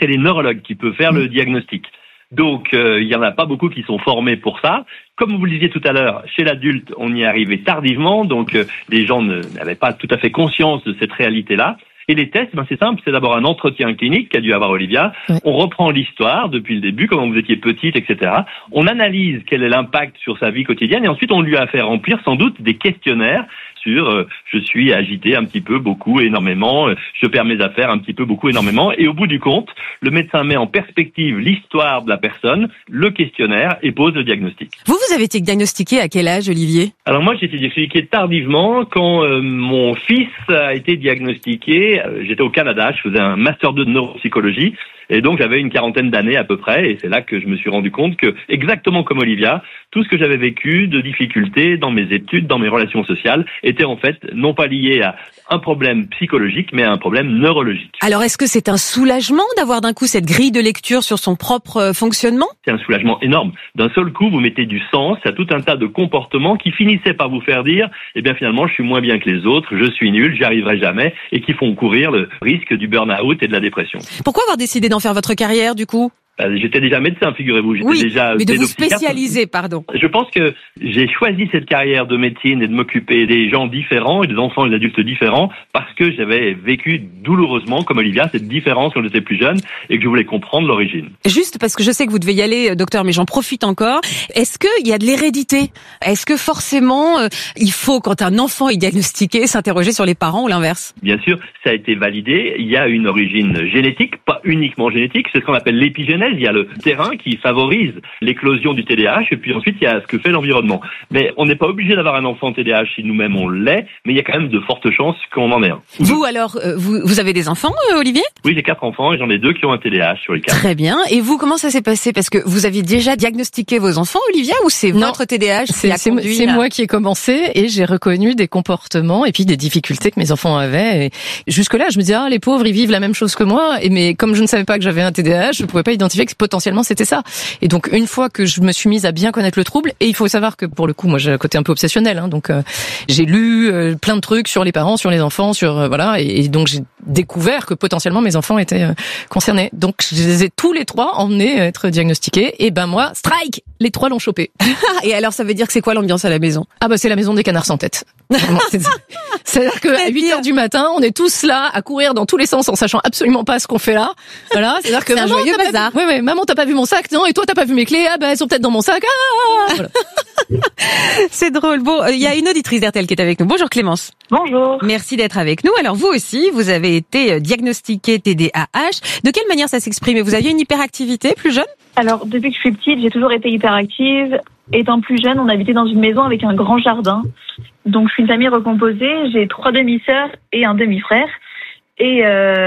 et les neurologues qui peuvent faire le diagnostic. Donc, il y en a pas beaucoup qui sont formés pour ça. Comme vous le disiez tout à l'heure, chez l'adulte, on y est arrivé tardivement, donc les gens n'avaient pas tout à fait conscience de cette réalité-là. Et les tests, c'est simple, c'est d'abord un entretien clinique qu'a dû avoir Olivia. Ouais. On reprend l'histoire depuis le début, comment vous étiez petite, etc. On analyse quel est l'impact sur sa vie quotidienne et ensuite on lui a fait remplir sans doute des questionnaires sur je suis agité un petit peu, beaucoup, énormément, je perds mes affaires un petit peu, beaucoup, énormément. Et au bout du compte, le médecin met en perspective l'histoire de la personne, le questionnaire et pose le diagnostic. Vous avez été diagnostiqué à quel âge, Olivier ? Alors moi, j'ai été diagnostiqué tardivement quand mon fils a été diagnostiqué. J'étais au Canada, je faisais un master 2 de neuropsychologie. Et donc, j'avais une quarantaine d'années à peu près, et c'est là que je me suis rendu compte que, exactement comme Olivia, tout ce que j'avais vécu de difficultés dans mes études, dans mes relations sociales, était en fait non pas lié à un problème psychologique, mais à un problème neurologique. Alors, est-ce que c'est un soulagement d'avoir d'un coup cette grille de lecture sur son propre fonctionnement ? C'est un soulagement énorme. D'un seul coup, vous mettez du sens à tout un tas de comportements qui finissaient par vous faire dire, eh bien finalement, je suis moins bien que les autres, je suis nul, j'y arriverai jamais, et qui font courir le risque du burn-out et de la dépression. Pourquoi avoir décidé d'en faire votre carrière, du coup ? J'étais déjà médecin, figurez-vous. J'étais déjà mais de vous spécialiser, pardon. Je pense que j'ai choisi cette carrière de médecine et de m'occuper des gens différents et des enfants et des adultes différents parce que j'avais vécu douloureusement, comme Olivia, cette différence quand j'étais plus jeune et que je voulais comprendre l'origine. Juste parce que je sais que vous devez y aller, docteur, mais j'en profite encore. Est-ce qu'il y a de l'hérédité ? Est-ce que forcément, il faut, quand un enfant est diagnostiqué, s'interroger sur les parents ou l'inverse ? Bien sûr, ça a été validé. Il y a une origine génétique, pas uniquement génétique, c'est ce qu'on appelle l'épigénèse. Il y a le terrain qui favorise l'éclosion du TDAH et puis ensuite il y a ce que fait l'environnement. Mais on n'est pas obligé d'avoir un enfant TDAH si nous-mêmes on l'est, mais il y a quand même de fortes chances qu'on en ait un. Vous alors, vous avez des enfants, Olivier ? Oui, j'ai 4 enfants et j'en ai 2 qui ont un TDAH sur les 4. Très bien. Et vous, comment ça s'est passé ? Parce que vous aviez déjà diagnostiqué vos enfants, Olivia, ou c'est votre TDAH qui a conduit ? C'est moi qui ai commencé et j'ai reconnu des comportements et puis des difficultés que mes enfants avaient. Et jusque-là, je me disais, les pauvres, ils vivent la même chose que moi. Mais comme je ne savais pas que j'avais un TDAH, je ne pouvais pas identifier que potentiellement c'était ça. Et donc une fois que je me suis mise à bien connaître le trouble, et il faut savoir que pour le coup, moi j'ai un côté un peu obsessionnel, donc j'ai lu plein de trucs sur les parents, sur les enfants, sur voilà, et donc j'ai découvert que potentiellement mes enfants étaient concernés. Donc je les ai tous les 3 emmenés être diagnostiqués. Et ben moi, strike, les 3 l'ont chopé. Et alors ça veut dire que c'est quoi l'ambiance à la maison ? C'est la maison des canards sans tête. C'est-à-dire qu'à 8h du matin, on est tous là à courir dans tous les sens en sachant absolument pas ce qu'on fait là. Voilà, c'est-à-dire que c'est un joyeux bazar. Oui, maman, t'as pas vu mon sac, non, et toi t'as pas vu mes clés, elles sont peut-être dans mon sac. Voilà. C'est drôle. Bon, il y a une auditrice d'RTL qui est avec nous. Bonjour Clémence. Bonjour. Merci d'être avec nous. Alors vous aussi, vous avez été diagnostiquée TDAH. De quelle manière ça s'exprime ? Vous aviez une hyperactivité plus jeune ? Alors, depuis que je suis petite, j'ai toujours été hyperactive. Étant plus jeune, on habitait dans une maison avec un grand jardin. Donc, je suis une famille recomposée. J'ai 3 demi-sœurs et un demi-frère. Et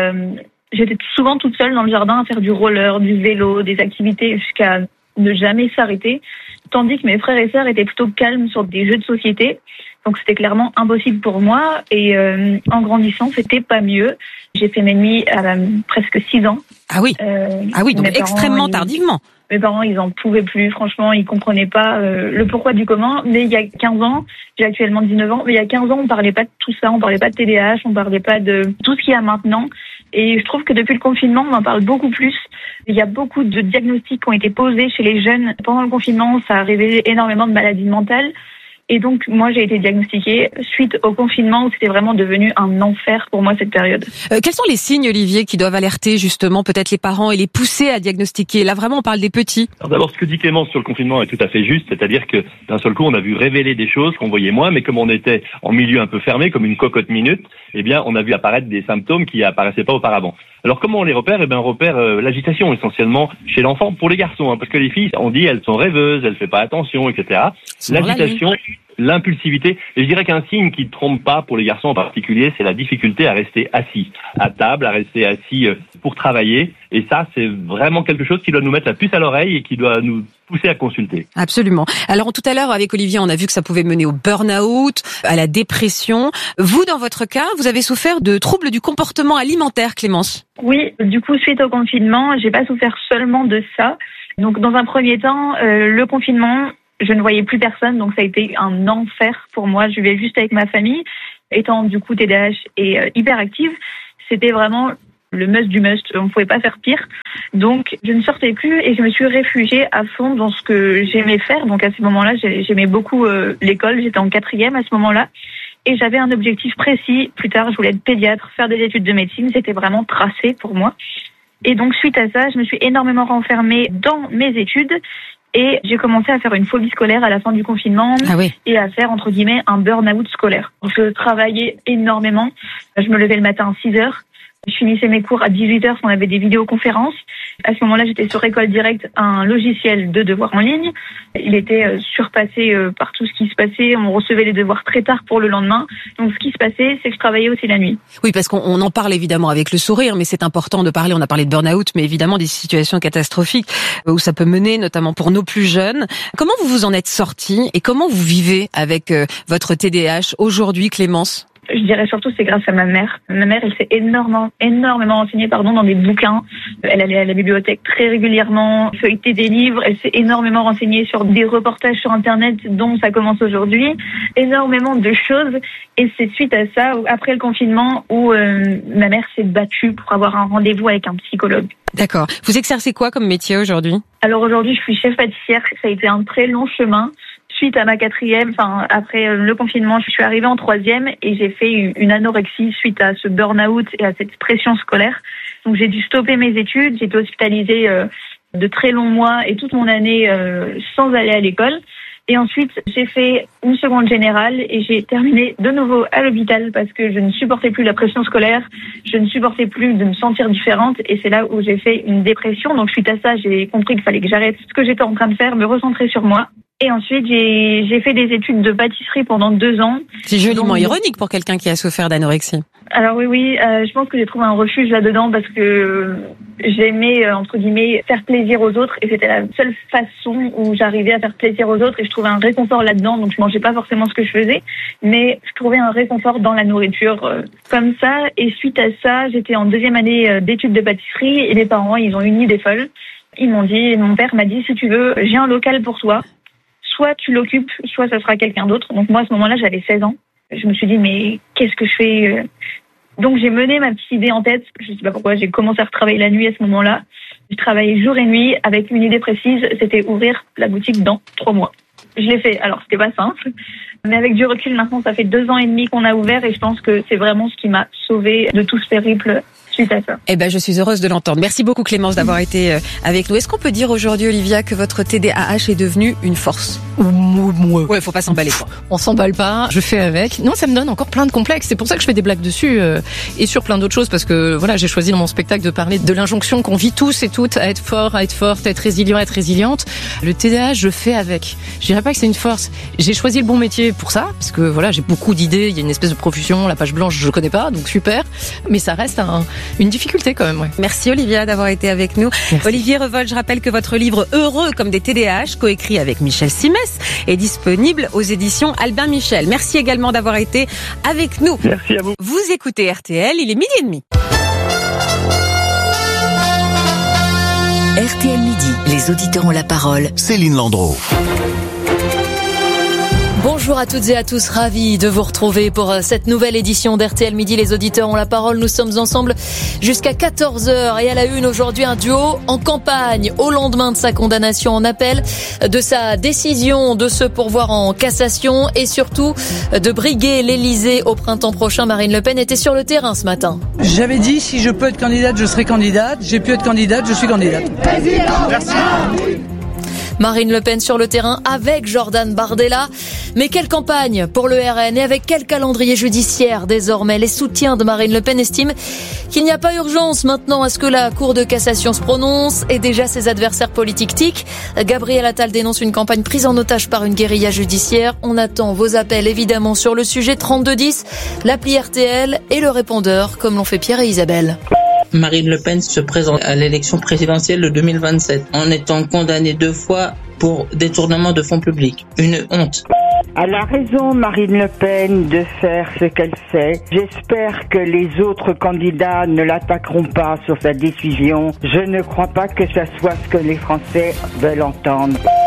j'étais souvent toute seule dans le jardin à faire du roller, du vélo, des activités jusqu'à ne jamais s'arrêter. Tandis que mes frères et sœurs étaient plutôt calmes sur des jeux de société. Donc, c'était clairement impossible pour moi. Et en grandissant, c'était pas mieux. J'ai fait mes nuits à presque 6 ans. Ah oui, donc extrêmement tardivement. Mes parents, ils en pouvaient plus. Franchement, ils comprenaient pas le pourquoi du comment. Mais il y a 15 ans, j'ai actuellement 19 ans, mais il y a 15 ans, on parlait pas de tout ça. On parlait pas de TDAH, on parlait pas de tout ce qu'il y a maintenant. Et je trouve que depuis le confinement, on en parle beaucoup plus. Il y a beaucoup de diagnostics qui ont été posés chez les jeunes. Pendant le confinement, ça a révélé énormément de maladies mentales. Et donc, moi, j'ai été diagnostiquée suite au confinement où c'était vraiment devenu un enfer pour moi cette période. Quels sont les signes, Olivier, qui doivent alerter justement peut-être les parents et les pousser à diagnostiquer ? Là, vraiment, on parle des petits. Alors d'abord, ce que dit Clémence sur le confinement est tout à fait juste, c'est-à-dire que d'un seul coup, on a vu révéler des choses qu'on voyait moins, mais comme on était en milieu un peu fermé, comme une cocotte minute, eh bien, on a vu apparaître des symptômes qui apparaissaient pas auparavant. Alors comment on les repère ? On repère l'agitation essentiellement chez l'enfant pour les garçons, parce que les filles, on dit elles sont rêveuses, elles font pas attention, etc. L'agitation, l'impulsivité. Et je dirais qu'un signe qui ne trompe pas pour les garçons en particulier, c'est la difficulté à rester assis à table, à rester assis pour travailler. Et ça, c'est vraiment quelque chose qui doit nous mettre la puce à l'oreille et qui doit nous pousser à consulter. Absolument. Alors tout à l'heure, avec Olivier, on a vu que ça pouvait mener au burn-out, à la dépression. Vous, dans votre cas, vous avez souffert de troubles du comportement alimentaire, Clémence ? Oui, du coup, suite au confinement, j'ai pas souffert seulement de ça. Donc, dans un premier temps, le confinement, je ne voyais plus personne, donc ça a été un enfer pour moi. Je vivais juste avec ma famille, étant du coup TDAH et hyperactive. C'était vraiment le must du must. On ne pouvait pas faire pire. Donc, je ne sortais plus et je me suis réfugiée à fond dans ce que j'aimais faire. Donc, à ce moment-là, j'aimais beaucoup l'école. J'étais en 4e à ce moment-là. Et j'avais un objectif précis. Plus tard, je voulais être pédiatre, faire des études de médecine. C'était vraiment tracé pour moi. Et donc, suite à ça, je me suis énormément renfermée dans mes études. Et j'ai commencé à faire une phobie scolaire à la fin du confinement et à faire, entre guillemets, un burn-out scolaire. Je travaillais énormément. Je me levais le matin à 6h. Je finissais mes cours à 18h, on avait des vidéoconférences. À ce moment-là, j'étais sur École Directe, un logiciel de devoirs en ligne. Il était surpassé par tout ce qui se passait. On recevait les devoirs très tard pour le lendemain. Donc, ce qui se passait, c'est que je travaillais aussi la nuit. Oui, parce qu'on en parle évidemment avec le sourire, mais c'est important de parler. On a parlé de burn-out, mais évidemment des situations catastrophiques où ça peut mener, notamment pour nos plus jeunes. Comment vous vous en êtes sortis et comment vous vivez avec votre TDAH aujourd'hui, Clémence ? Je dirais surtout c'est grâce à ma mère. Ma mère, elle s'est énormément renseignée dans des bouquins. Elle allait à la bibliothèque très régulièrement, feuilletait des livres. Elle s'est énormément renseignée sur des reportages sur Internet dont ça commence aujourd'hui. Énormément de choses. Et c'est suite à ça, après le confinement, où ma mère s'est battue pour avoir un rendez-vous avec un psychologue. D'accord. Vous exercez quoi comme métier aujourd'hui ? Alors aujourd'hui, je suis chef pâtissière. Ça a été un très long chemin. Suite à ma 4e, après le confinement, je suis arrivée en 3e et j'ai fait une anorexie suite à ce burn-out et à cette pression scolaire. Donc j'ai dû stopper mes études, j'ai été hospitalisée de très longs mois et toute mon année sans aller à l'école. Et ensuite, j'ai fait une seconde générale et j'ai terminé de nouveau à l'hôpital parce que je ne supportais plus la pression scolaire, je ne supportais plus de me sentir différente et c'est là où j'ai fait une dépression. Donc suite à ça, j'ai compris qu'il fallait que j'arrête ce que j'étais en train de faire, me recentrer sur moi. Et ensuite, j'ai fait des études de pâtisserie pendant 2 ans. C'est joliment ironique pour quelqu'un qui a souffert d'anorexie. Alors oui, je pense que j'ai trouvé un refuge là-dedans parce que j'aimais, entre guillemets, faire plaisir aux autres et c'était la seule façon où j'arrivais à faire plaisir aux autres et je trouvais un réconfort là-dedans. Donc je mangeais pas forcément ce que je faisais, mais je trouvais un réconfort dans la nourriture comme ça. Et suite à ça, j'étais en 2e année d'études de pâtisserie et mes parents, ils ont eu une idée folle. Mon père m'a dit, si tu veux, j'ai un local pour toi. Soit tu l'occupes, soit ça sera quelqu'un d'autre. Donc moi, à ce moment-là, j'avais 16 ans. Je me suis dit, mais qu'est-ce que je fais ? Donc j'ai mené ma petite idée en tête. Je ne sais pas pourquoi, j'ai commencé à retravailler la nuit à ce moment-là. J'ai travaillé jour et nuit avec une idée précise, c'était ouvrir la boutique dans 3 mois. Je l'ai fait, alors c'était pas simple. Mais avec du recul, maintenant, ça fait 2 ans et demi qu'on a ouvert et je pense que c'est vraiment ce qui m'a sauvée de tout ce périple suite à ça. Eh ben, je suis heureuse de l'entendre. Merci beaucoup Clémence d'avoir été avec nous. Est-ce qu'on peut dire aujourd'hui, Olivia, que votre TDAH est devenu une force ? Ouais, faut pas s'emballer, quoi. On s'emballe pas, je fais avec. Non, ça me donne encore plein de complexes. C'est pour ça que je fais des blagues dessus et sur plein d'autres choses parce que voilà, j'ai choisi dans mon spectacle de parler de l'injonction qu'on vit tous et toutes à être fort, à être forte, à être résilient, à être résiliente. Le TDAH, je fais avec. Je dirais pas que c'est une force. J'ai choisi le bon métier pour ça parce que voilà, j'ai beaucoup d'idées. Il y a une espèce de profession, la page blanche, je connais pas, donc super. Mais ça reste une difficulté quand même. Ouais. Merci Olivia d'avoir été avec nous. Merci. Olivier Revol, je rappelle que votre livre Heureux comme des TDAH, coécrit avec Michel Simès, est disponible aux éditions Albin Michel. Merci également d'avoir été avec nous. Merci à vous. Vous écoutez RTL, il est 12h30. RTL Midi, les auditeurs ont la parole. Céline Landreau. Bonjour à toutes et à tous, ravis de vous retrouver pour cette nouvelle édition d'RTL Midi. Les auditeurs ont la parole, nous sommes ensemble jusqu'à 14h et à la une aujourd'hui un duo en campagne au lendemain de sa condamnation en appel, de sa décision de se pourvoir en cassation et surtout de briguer l'Elysée au printemps prochain. Marine Le Pen était sur le terrain ce matin. J'avais dit si je peux être candidate, je serai candidate. J'ai pu être candidate, je suis candidate. Merci. Marine Le Pen sur le terrain avec Jordan Bardella. Mais quelle campagne pour le RN et avec quel calendrier judiciaire désormais? Les soutiens de Marine Le Pen estiment qu'il n'y a pas urgence maintenant à ce que la Cour de cassation se prononce et déjà ses adversaires politiques tiquent. Gabriel Attal dénonce une campagne prise en otage par une guérilla judiciaire. On attend vos appels évidemment sur le sujet 3210, l'appli RTL et le répondeur comme l'ont fait Pierre et Isabelle. Marine Le Pen se présente à l'élection présidentielle de 2027 en étant condamnée 2 fois pour détournement de fonds publics. Une honte. Elle a raison, Marine Le Pen, de faire ce qu'elle fait. J'espère que les autres candidats ne l'attaqueront pas sur sa décision. Je ne crois pas que ça soit ce que les Français veulent entendre.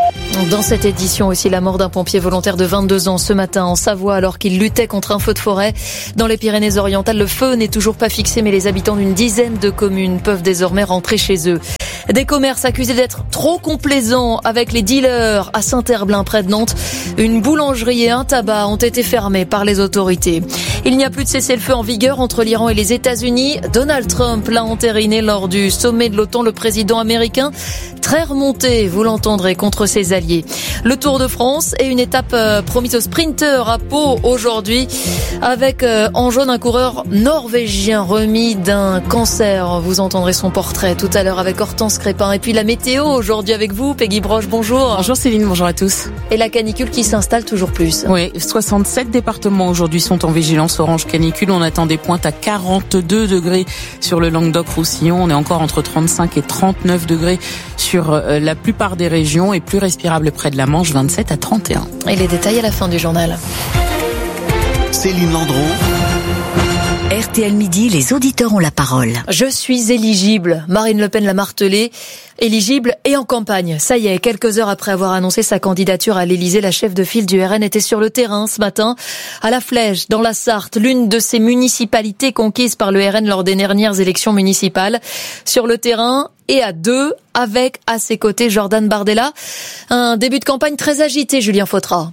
Dans cette édition aussi, la mort d'un pompier volontaire de 22 ans ce matin en Savoie alors qu'il luttait contre un feu de forêt. Dans les Pyrénées-Orientales, le feu n'est toujours pas fixé, mais les habitants d'une dizaine de communes peuvent désormais rentrer chez eux. Des commerces accusés d'être trop complaisants avec les dealers à Saint-Herblain près de Nantes. Une boulangerie et un tabac ont été fermés par les autorités. Il n'y a plus de cessez-le-feu en vigueur entre l'Iran et les États-Unis. Donald Trump l'a entériné lors du sommet de l'OTAN. Le président américain, très remonté, vous l'entendrez, contre ses alliés. Le Tour de France et une étape promise aux sprinteurs à Pau aujourd'hui avec en jaune un coureur norvégien remis d'un cancer. Vous entendrez son portrait tout à l'heure avec Hortense Crépin. Et puis la météo aujourd'hui avec vous, Peggy Broche, bonjour. Bonjour Céline, bonjour à tous. Et la canicule qui s'installe toujours plus. Oui, 67 départements aujourd'hui sont en vigilance orange canicule. On attend des pointes à 42 degrés sur le Languedoc-Roussillon. On est encore entre 35 et 39 degrés sur la plupart des régions et plus respirable près de la Manche, 27 à 31. Et les détails à la fin du journal. Céline Landreau. RTL Midi, les auditeurs ont la parole. Je suis éligible. Marine Le Pen l'a martelé. Éligible et en campagne. Ça y est, quelques heures après avoir annoncé sa candidature à l'Élysée, la chef de file du RN était sur le terrain ce matin, à La Flèche, dans la Sarthe, l'une de ces municipalités conquises par le RN lors des dernières élections municipales. Sur le terrain et à deux, avec à ses côtés Jordan Bardella. Un début de campagne très agité, Julien Fautra.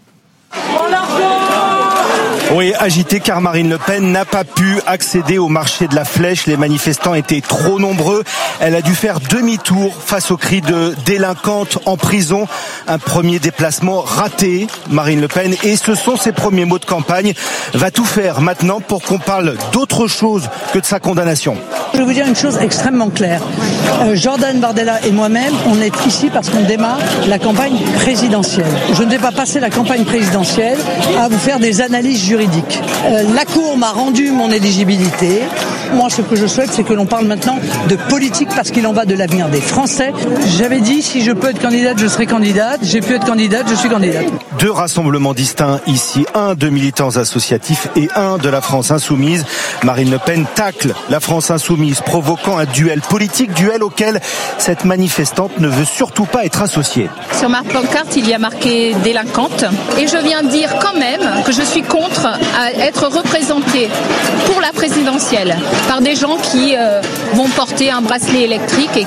Oui, agité car Marine Le Pen n'a pas pu accéder au marché de la Flèche. Les manifestants étaient trop nombreux. Elle a dû faire demi-tour face aux cris de délinquantes en prison. Un premier déplacement raté, Marine Le Pen. Et ce sont ses premiers mots de campagne. Va tout faire maintenant pour qu'on parle d'autre chose que de sa condamnation. Je vais vous dire une chose extrêmement claire. Jordan Bardella et moi-même, on est ici parce qu'on démarre la campagne présidentielle. Je ne vais pas passer la campagne présidentielle à vous faire des analyses juridiques. La Cour m'a rendu mon éligibilité. Moi, ce que je souhaite, c'est que l'on parle maintenant de politique parce qu'il en va de l'avenir des Français. J'avais dit, si je peux être candidate, je serai candidate. J'ai pu être candidate, je suis candidate. Deux rassemblements distincts ici, un de militants associatifs et un de la France Insoumise. Marine Le Pen tacle la France Insoumise, provoquant un duel politique, duel auquel cette manifestante ne veut surtout pas être associée. Sur ma pancarte, il y a marqué délinquante. Et je viens dire quand même que je suis contre à être représentée pour la présidentielle par des gens qui vont porter un bracelet électrique et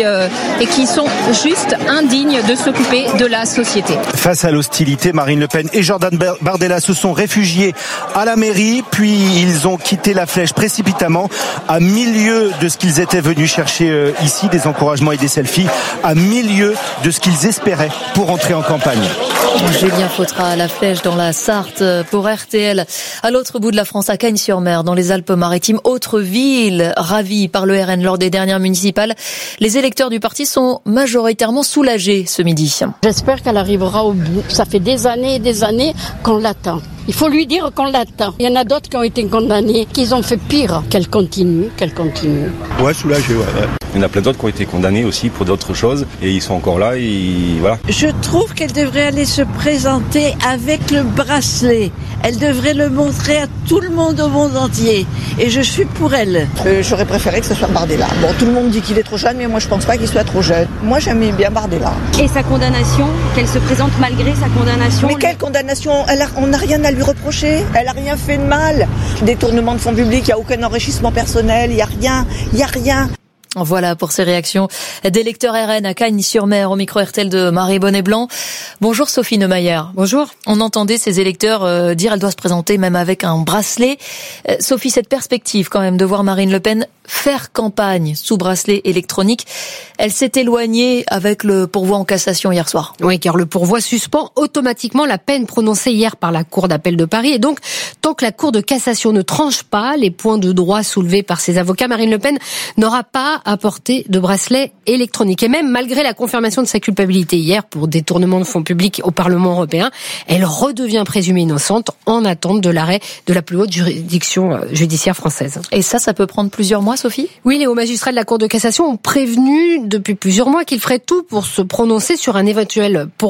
qui sont juste indignes de s'occuper de la société. Face à l'hostilité, Marine Le Pen et Jordan Bardella se sont réfugiés à la mairie, puis ils ont quitté la Flèche précipitamment, à milieu de ce qu'ils étaient venus chercher ici, des encouragements et des selfies, à milieu de ce qu'ils espéraient pour entrer en campagne. Julien Fautra à La Flèche dans la Sarthe pour RTL. À l'autre bout de la France, à Cagnes-sur-Mer, dans les Alpes-Maritimes, autre ville ravie par le RN lors des dernières municipales. Les électeurs du parti sont majoritairement soulagés ce midi. J'espère qu'elle arrivera au bout. Ça fait des années et des années qu'on l'attend. Il faut lui dire qu'on l'attend. Il y en a d'autres qui ont été condamnés, qui ont fait pire. Qu'elle continue. Ouais, soulagé, ouais. Il y en a plein d'autres qui ont été condamnés aussi pour d'autres choses et ils sont encore là et voilà. Je trouve qu'elle devrait aller se présenter avec le bracelet. Elle devrait le montrer à tout le monde au monde entier. Et je suis pour elle. J'aurais préféré que ce soit Bardella. Bon, tout le monde dit qu'il est trop jeune, mais moi je pense pas qu'il soit trop jeune. Moi j'aimais bien Bardella. Et sa condamnation, qu'elle se présente malgré sa condamnation. Mais quelle condamnation? On n'a rien à lui reprocher. Elle a rien fait de mal. Détournement de fonds publics, il n'y a aucun enrichissement personnel, il y a rien. Voilà pour ces réactions d'électeurs RN à Cagnes-sur-Mer au micro RTL de Marie Bonnet-Blanc. Bonjour Sophie Neumayer. Bonjour. On entendait ces électeurs dire elle doit se présenter même avec un bracelet. Sophie, cette perspective quand même de voir Marine Le Pen faire campagne sous bracelet électronique, elle s'est éloignée avec le pourvoi en cassation hier soir. Oui, car le pourvoi suspend automatiquement la peine prononcée hier par la Cour d'appel de Paris. Et donc, tant que la Cour de cassation ne tranche pas les points de droit soulevés par ses avocats, Marine Le Pen n'aura pas à porter de bracelet électronique. Et même malgré la confirmation de sa culpabilité hier pour détournement de fonds publics au Parlement européen, elle redevient présumée innocente en attente de l'arrêt de la plus haute juridiction judiciaire française. Et ça peut prendre plusieurs mois, Sophie ? Oui, les hauts magistrats de la Cour de cassation ont prévenu depuis plusieurs mois qu'ils feraient tout pour se prononcer sur un éventuel pourvoi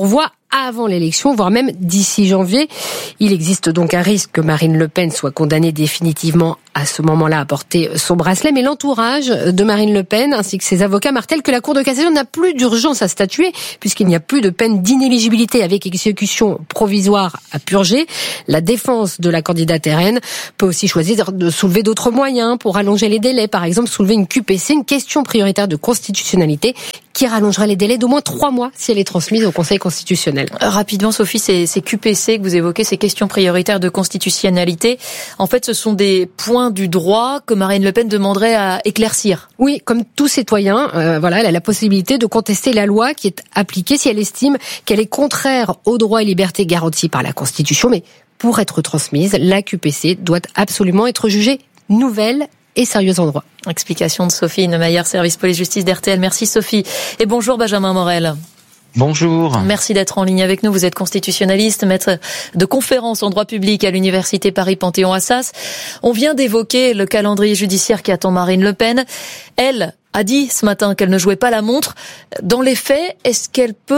avant l'élection, voire même d'ici janvier. Il existe donc un risque que Marine Le Pen soit condamnée définitivement à ce moment-là à porter son bracelet, mais l'entourage de Marine Le Pen ainsi que ses avocats martèlent que la Cour de cassation n'a plus d'urgence à statuer puisqu'il n'y a plus de peine d'inéligibilité avec exécution provisoire à purger. La défense de la candidate RN peut aussi choisir de soulever d'autres moyens pour allonger les délais, par exemple soulever une QPC, une question prioritaire de constitutionnalité qui rallongera les délais d'au moins 3 mois si elle est transmise au Conseil constitutionnel. Rapidement, Sophie, ces QPC que vous évoquez, ces questions prioritaires de constitutionnalité, en fait, ce sont des points du droit que Marine Le Pen demanderait à éclaircir. Oui, comme tout citoyen, elle a la possibilité de contester la loi qui est appliquée si elle estime qu'elle est contraire aux droits et libertés garantis par la Constitution. Mais pour être transmise, la QPC doit absolument être jugée nouvelle et sérieuse en droit. Explication de Sophie Neumayer, service police-justice d'RTL. Merci Sophie. Et bonjour Benjamin Morel. Bonjour. Merci d'être en ligne avec nous. Vous êtes constitutionnaliste, maître de conférences en droit public à l'université Paris-Panthéon-Assas. On vient d'évoquer le calendrier judiciaire qui attend Marine Le Pen. Elle a dit ce matin qu'elle ne jouait pas la montre. Dans les faits, est-ce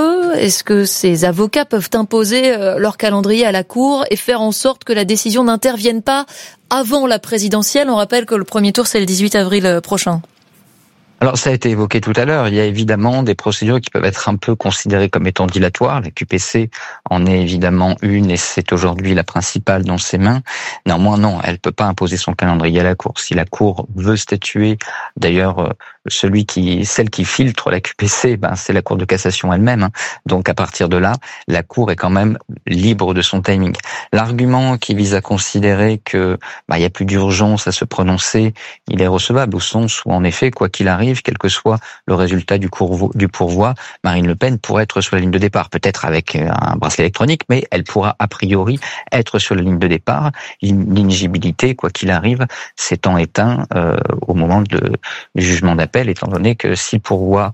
que ses avocats peuvent imposer leur calendrier à la Cour et faire en sorte que la décision n'intervienne pas avant la présidentielle? On rappelle que le premier tour, c'est le 18 avril prochain. Alors, ça a été évoqué tout à l'heure. Il y a évidemment des procédures qui peuvent être un peu considérées comme étant dilatoires. La QPC en est évidemment une et c'est aujourd'hui la principale dans ses mains. Néanmoins, non, elle peut pas imposer son calendrier à la Cour. Si la Cour veut statuer, d'ailleurs, celle qui filtre la QPC, c'est la Cour de cassation elle-même. Donc, à partir de là, la Cour est quand même libre de son timing. L'argument qui vise à considérer que, il y a plus d'urgence à se prononcer, il est recevable au sens où, en effet, quoi qu'il arrive, quel que soit le résultat du pourvoi, Marine Le Pen pourrait être sur la ligne de départ, peut-être avec un bracelet électronique, mais elle pourra a priori être sur la ligne de départ. L'inéligibilité, quoi qu'il arrive, s'étant éteint au moment du jugement d'appel, étant donné que si le pourvoi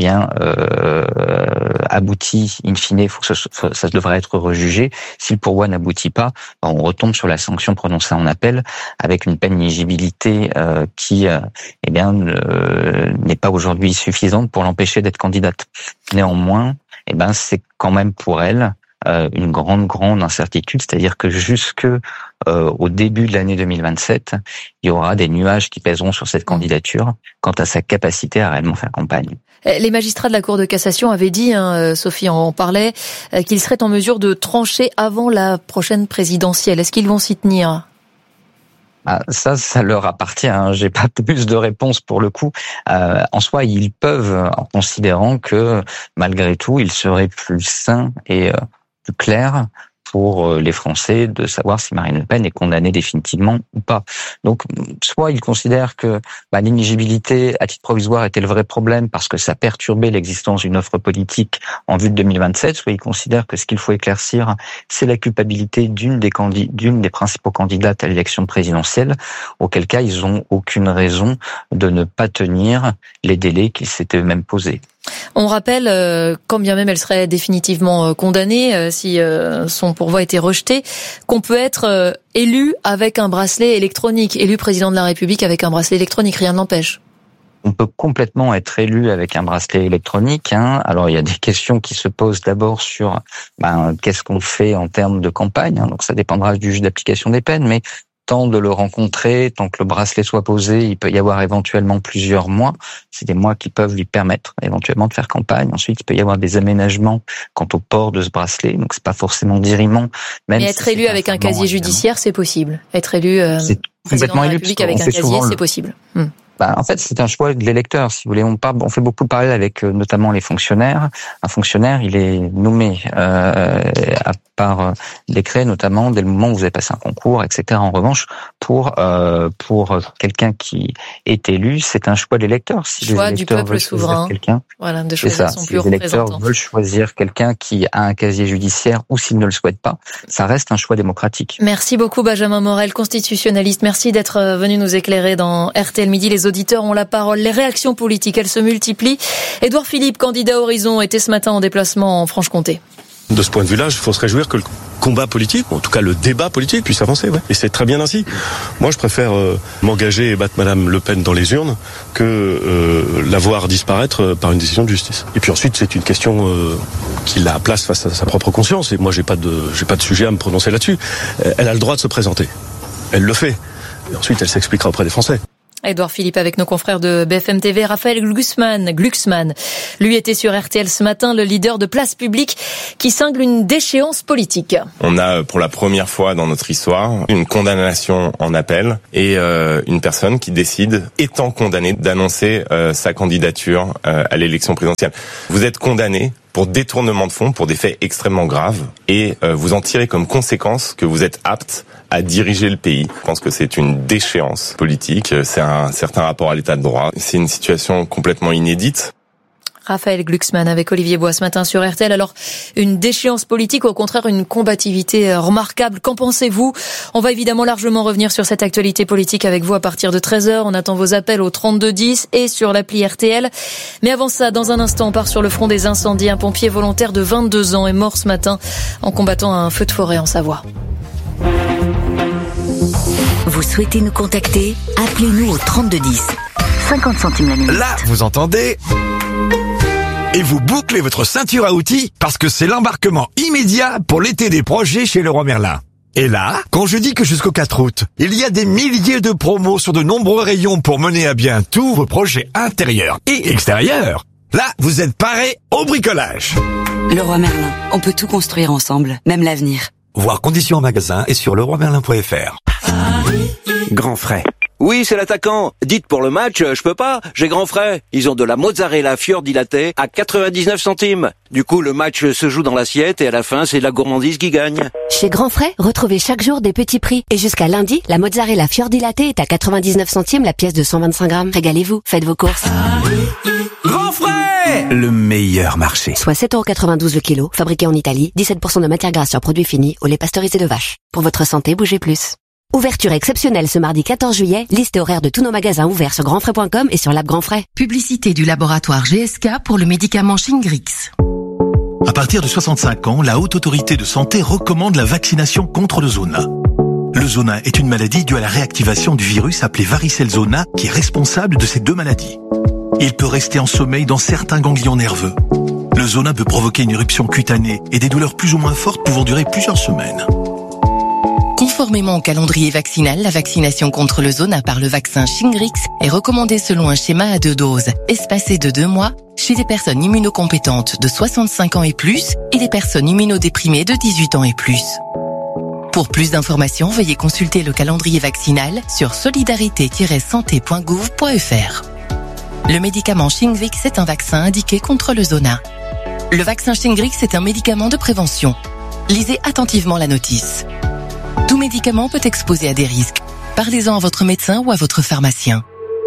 aboutit, in fine, ça devrait être rejugé. Si le pourvoi n'aboutit pas, on retombe sur la sanction prononcée en appel avec une peine d'inéligibilité qui n'est pas aujourd'hui suffisante pour l'empêcher d'être candidate. Néanmoins, c'est quand même pour elle une grande incertitude, c'est-à-dire que jusque au début de l'année 2027, il y aura des nuages qui pèseront sur cette candidature quant à sa capacité à réellement faire campagne. Les magistrats de la Cour de cassation avaient dit, Sophie en parlait, qu'ils seraient en mesure de trancher avant la prochaine présidentielle. Est-ce qu'ils vont s'y tenir ? Ça leur appartient. J'ai pas plus de réponse pour le coup. En soi, ils peuvent, en considérant que malgré tout, il serait plus sain et plus clair pour les Français de savoir si Marine Le Pen est condamnée définitivement ou pas. Donc, soit ils considèrent que l'inéligibilité à titre provisoire était le vrai problème parce que ça perturbait l'existence d'une offre politique en vue de 2027, soit ils considèrent que ce qu'il faut éclaircir, c'est la culpabilité d'une des principaux candidates à l'élection présidentielle, auquel cas ils ont aucune raison de ne pas tenir les délais qu'ils s'étaient eux-mêmes posés. On rappelle, quand bien même elle serait définitivement condamnée, si son pourvoi était rejeté, qu'on peut être élu avec un bracelet électronique, élu président de la République avec un bracelet électronique, rien ne l'empêche. On peut complètement être élu avec un bracelet électronique. Alors, il y a des questions qui se posent d'abord sur qu'est-ce qu'on fait en termes de campagne. Donc, ça dépendra du juge d'application des peines, mais tant de le rencontrer, tant que le bracelet soit posé, il peut y avoir éventuellement plusieurs mois. C'est des mois qui peuvent lui permettre éventuellement de faire campagne. Ensuite, il peut y avoir des aménagements quant au port de ce bracelet. Donc, c'est pas forcément dirimant. Mais être élu avec un casier judiciaire, c'est possible. Être élu président de la République avec un casier, c'est possible. En fait, c'est un choix de l'électeur. Si vous voulez, on fait beaucoup de parallèles avec notamment les fonctionnaires. Un fonctionnaire, il est nommé par décret, notamment dès le moment où vous avez passé un concours, etc. En revanche, pour quelqu'un qui est élu, c'est un choix de l'électeur. Si choix les du peuple souverain. Voilà, de choisir son plus représentant. Si les électeurs veulent choisir quelqu'un qui a un casier judiciaire ou s'ils ne le souhaitent pas, ça reste un choix démocratique. Merci beaucoup Benjamin Morel, constitutionnaliste. Merci d'être venu nous éclairer dans RTL Midi. Les auditeurs ont la parole. Les réactions politiques, elles se multiplient. Édouard Philippe, candidat Horizon, était ce matin en déplacement en Franche-Comté. De ce point de vue-là, il faut se réjouir que le combat politique, ou en tout cas le débat politique, puisse avancer. Ouais. Et c'est très bien ainsi. Moi, je préfère m'engager et battre Madame Le Pen dans les urnes que la voir disparaître par une décision de justice. Et puis ensuite, c'est une question qui la place face à sa propre conscience. Et moi, j'ai pas de sujet à me prononcer là-dessus. Elle a le droit de se présenter. Elle le fait. Et ensuite, elle s'expliquera auprès des Français. Édouard Philippe avec nos confrères de BFM TV. Raphaël Glucksmann, lui était sur RTL ce matin, le leader de Place Publique qui cingle une déchéance politique. On a pour la première fois dans notre histoire une condamnation en appel et une personne qui décide, étant condamnée, d'annoncer sa candidature à l'élection présidentielle. Vous êtes condamné pour détournement de fonds, pour des faits extrêmement graves, et vous en tirez comme conséquence que vous êtes apte à diriger le pays. Je pense que c'est une déchéance politique, c'est un certain rapport à l'état de droit. C'est une situation complètement inédite. Raphaël Glucksmann avec Olivier Bois ce matin sur RTL. Alors, une déchéance politique ou au contraire une combativité remarquable. Qu'en pensez-vous? On va évidemment largement revenir sur cette actualité politique avec vous à partir de 13h. On attend vos appels au 3210 et sur l'appli RTL. Mais avant ça, dans un instant, on part sur le front des incendies. Un pompier volontaire de 22 ans est mort ce matin en combattant un feu de forêt en Savoie. Vous souhaitez nous contacter? Appelez-nous au 3210. 50 centimes la minute. Là, vous entendez? Et vous bouclez votre ceinture à outils parce que c'est l'embarquement immédiat pour l'été des projets chez Leroy Merlin. Et là, quand je dis que jusqu'au 4 août, il y a des milliers de promos sur de nombreux rayons pour mener à bien tous vos projets intérieurs et extérieurs, là, vous êtes parés au bricolage. Leroy Merlin, on peut tout construire ensemble, même l'avenir. Voir conditions en magasin et sur leroymerlin.fr. Grand frais. Oui, c'est l'attaquant. Dites pour le match, je peux pas, j'ai grand frais. Ils ont de la mozzarella fiordilatée à 99 centimes. Du coup, le match se joue dans l'assiette et à la fin, c'est la gourmandise qui gagne. Chez Grand Frais, retrouvez chaque jour des petits prix. Et jusqu'à lundi, la mozzarella fiordilatée est à 99 centimes la pièce de 125 grammes. Régalez-vous, faites vos courses. Grand frais! Le meilleur marché. Soit 7,92€ le kilo, fabriqué en Italie, 17% de matière grasse sur produits finis, au lait pasteurisé de vache. Pour votre santé, bougez plus. Ouverture exceptionnelle ce mardi 14 juillet, liste horaire de tous nos magasins ouverts sur grandfrais.com et sur l'app Grand Frais. Publicité du laboratoire GSK pour le médicament Shingrix. À partir de 65 ans, la Haute Autorité de Santé recommande la vaccination contre le zona. Le zona est une maladie due à la réactivation du virus appelé varicelle zona qui est responsable de ces deux maladies. Il peut rester en sommeil dans certains ganglions nerveux. Le zona peut provoquer une éruption cutanée et des douleurs plus ou moins fortes pouvant durer plusieurs semaines. Conformément au calendrier vaccinal, la vaccination contre le zona par le vaccin Shingrix est recommandée selon un schéma à 2 doses, espacé de 2 mois, chez les personnes immunocompétentes de 65 ans et plus et les personnes immunodéprimées de 18 ans et plus. Pour plus d'informations, veuillez consulter le calendrier vaccinal sur solidarité-santé.gouv.fr. Le médicament Shingrix est un vaccin indiqué contre le zona. Le vaccin Shingrix est un médicament de prévention. Lisez attentivement la notice. Tout médicament peut exposer à des risques. Parlez-en à votre médecin ou à votre pharmacien.